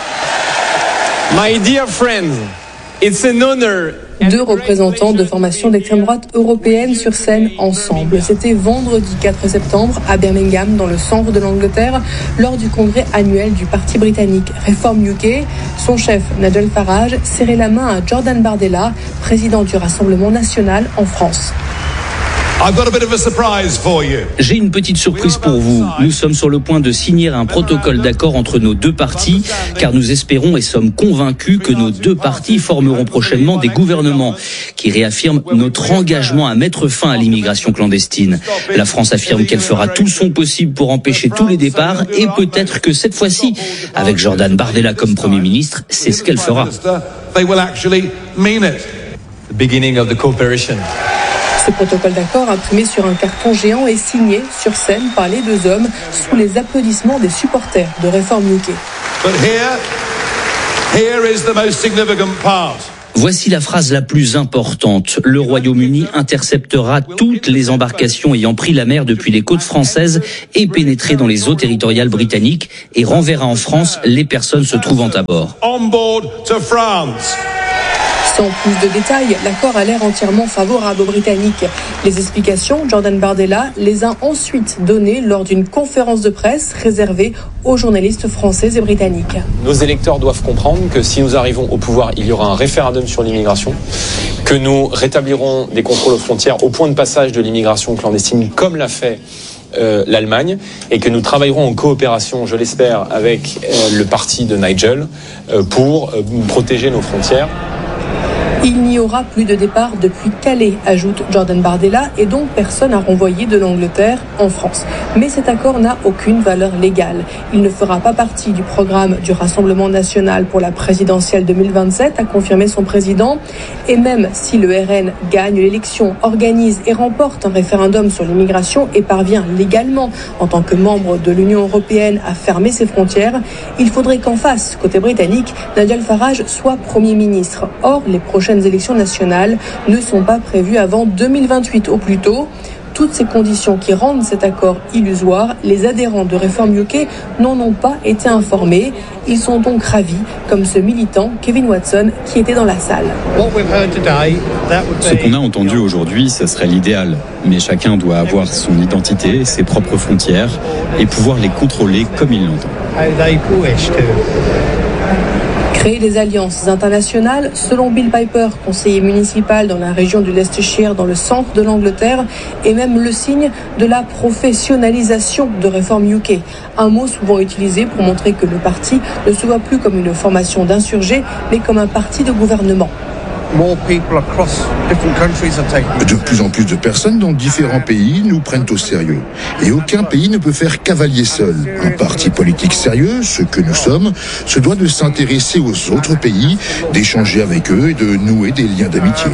My dear friends, it's an honor. Deux représentants de formations d'extrême droite européennes sur scène ensemble. C'était vendredi quatre septembre à Birmingham, dans le centre de l'Angleterre, lors du congrès annuel du parti britannique Reform U K. Son chef, Nigel Farage, serrait la main à Jordan Bardella, président du Rassemblement national en France. J'ai une petite surprise pour vous. Nous sommes sur le point de signer un protocole d'accord entre nos deux partis, car nous espérons et sommes convaincus que nos deux partis formeront prochainement des gouvernements qui réaffirment notre engagement à mettre fin à l'immigration clandestine. La France affirme qu'elle fera tout son possible pour empêcher tous les départs et peut-être que cette fois-ci, avec Jordan Bardella comme Premier ministre, c'est ce qu'elle fera. Ce protocole d'accord imprimé sur un carton géant est signé sur scène par les deux hommes sous les applaudissements des supporters de Reform U K. But here, here is the most significant part. Voici la phrase la plus importante. Le Royaume-Uni interceptera toutes les embarcations ayant pris la mer depuis les côtes françaises et pénétré dans les eaux territoriales britanniques et renverra en France les personnes se trouvant à bord. On board to France. Sans plus de détails, l'accord a l'air entièrement favorable aux Britanniques. Les explications, Jordan Bardella les a ensuite données lors d'une conférence de presse réservée aux journalistes français et britanniques. Nos électeurs doivent comprendre que si nous arrivons au pouvoir, il y aura un référendum sur l'immigration, que nous rétablirons des contrôles aux frontières au point de passage de l'immigration clandestine, comme l'a fait euh, l'Allemagne, et que nous travaillerons en coopération, je l'espère, avec euh, le parti de Nigel euh, pour euh, protéger nos frontières. Il n'y aura plus de départ depuis Calais, ajoute Jordan Bardella, et donc personne à renvoyer de l'Angleterre en France. Mais cet accord n'a aucune valeur légale. Il ne fera pas partie du programme du Rassemblement national pour la présidentielle deux mille vingt-sept, a confirmé son président. Et même si le R N gagne l'élection, organise et remporte un référendum sur l'immigration et parvient légalement, en tant que membre de l'Union européenne, à fermer ses frontières, il faudrait qu'en face, côté britannique, Nigel Farage soit Premier ministre. Or, les prochaines élections nationales ne sont pas prévues avant deux mille vingt-huit au plus tôt. Toutes ces conditions qui rendent cet accord illusoire, les adhérents de Reform U K n'en ont pas été informés. Ils sont donc ravis, comme ce militant Kevin Watson qui était dans la salle. Ce qu'on a entendu aujourd'hui, ce serait l'idéal. Mais chacun doit avoir son identité, ses propres frontières et pouvoir les contrôler comme il l'entend. Créer des alliances internationales, selon Bill Piper, conseiller municipal dans la région du Leicestershire, dans le centre de l'Angleterre, est même le signe de la professionnalisation de Reform U K. Un mot souvent utilisé pour montrer que le parti ne se voit plus comme une formation d'insurgés, mais comme un parti de gouvernement. De plus en plus de personnes dans différents pays nous prennent au sérieux. Et aucun pays ne peut faire cavalier seul. Un parti politique sérieux, ce que nous sommes, se doit de s'intéresser aux autres pays, d'échanger avec eux et de nouer des liens d'amitié.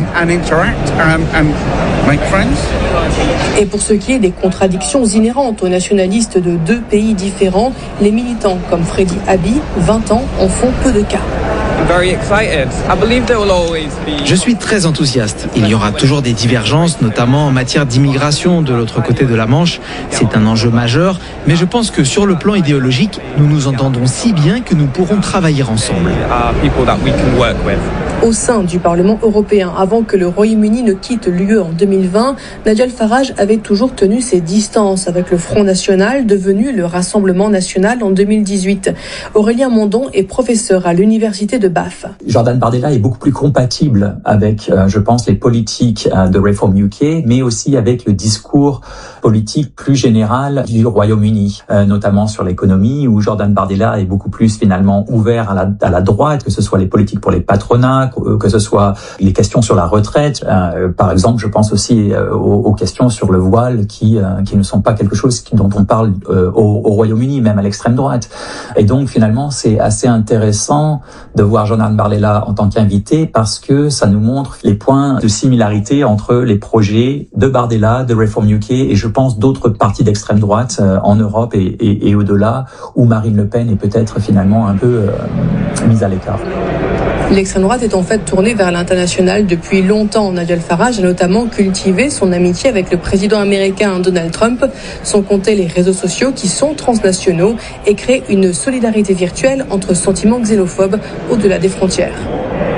Et pour ce qui est des contradictions inhérentes aux nationalistes de deux pays différents, les militants comme Freddie Abbey, vingt ans, en font peu de cas. Je suis très enthousiaste. Il y aura toujours des divergences, notamment en matière d'immigration de l'autre côté de la Manche. C'est un enjeu majeur, mais je pense que sur le plan idéologique, nous nous entendons si bien que nous pourrons travailler ensemble. Au sein du Parlement européen, avant que le Royaume-Uni ne quitte l'U E en deux mille vingt, Nigel Farage avait toujours tenu ses distances avec le Front National, devenu le Rassemblement National en deux mille dix-huit. Aurélien Mondon est professeur à l'université de Bath. Jordan Bardella est beaucoup plus compatible avec, euh, je pense, les politiques euh, de Reform U K, mais aussi avec le discours politique plus général du Royaume-Uni, euh, notamment sur l'économie, où Jordan Bardella est beaucoup plus finalement ouvert à la, à la droite, que ce soit les politiques pour les patronats, que ce soit les questions sur la retraite. Euh, par exemple, je pense aussi euh, aux, aux questions sur le voile qui euh, qui ne sont pas quelque chose qui, dont on parle euh, au, au Royaume-Uni, même à l'extrême droite. Et donc, finalement, c'est assez intéressant de voir Jordan Bardella en tant qu'invité parce que ça nous montre les points de similarité entre les projets de Bardella, de Reform U K et je pense d'autres partis d'extrême droite euh, en Europe et, et, et au-delà, où Marine Le Pen est peut-être finalement un peu euh, mise à l'écart. L'extrême droite est en fait tournée vers l'international depuis longtemps. Nigel Farage a notamment cultivé son amitié avec le président américain Donald Trump, sans compter les réseaux sociaux qui sont transnationaux et créent une solidarité virtuelle entre sentiments xénophobes au-delà des frontières.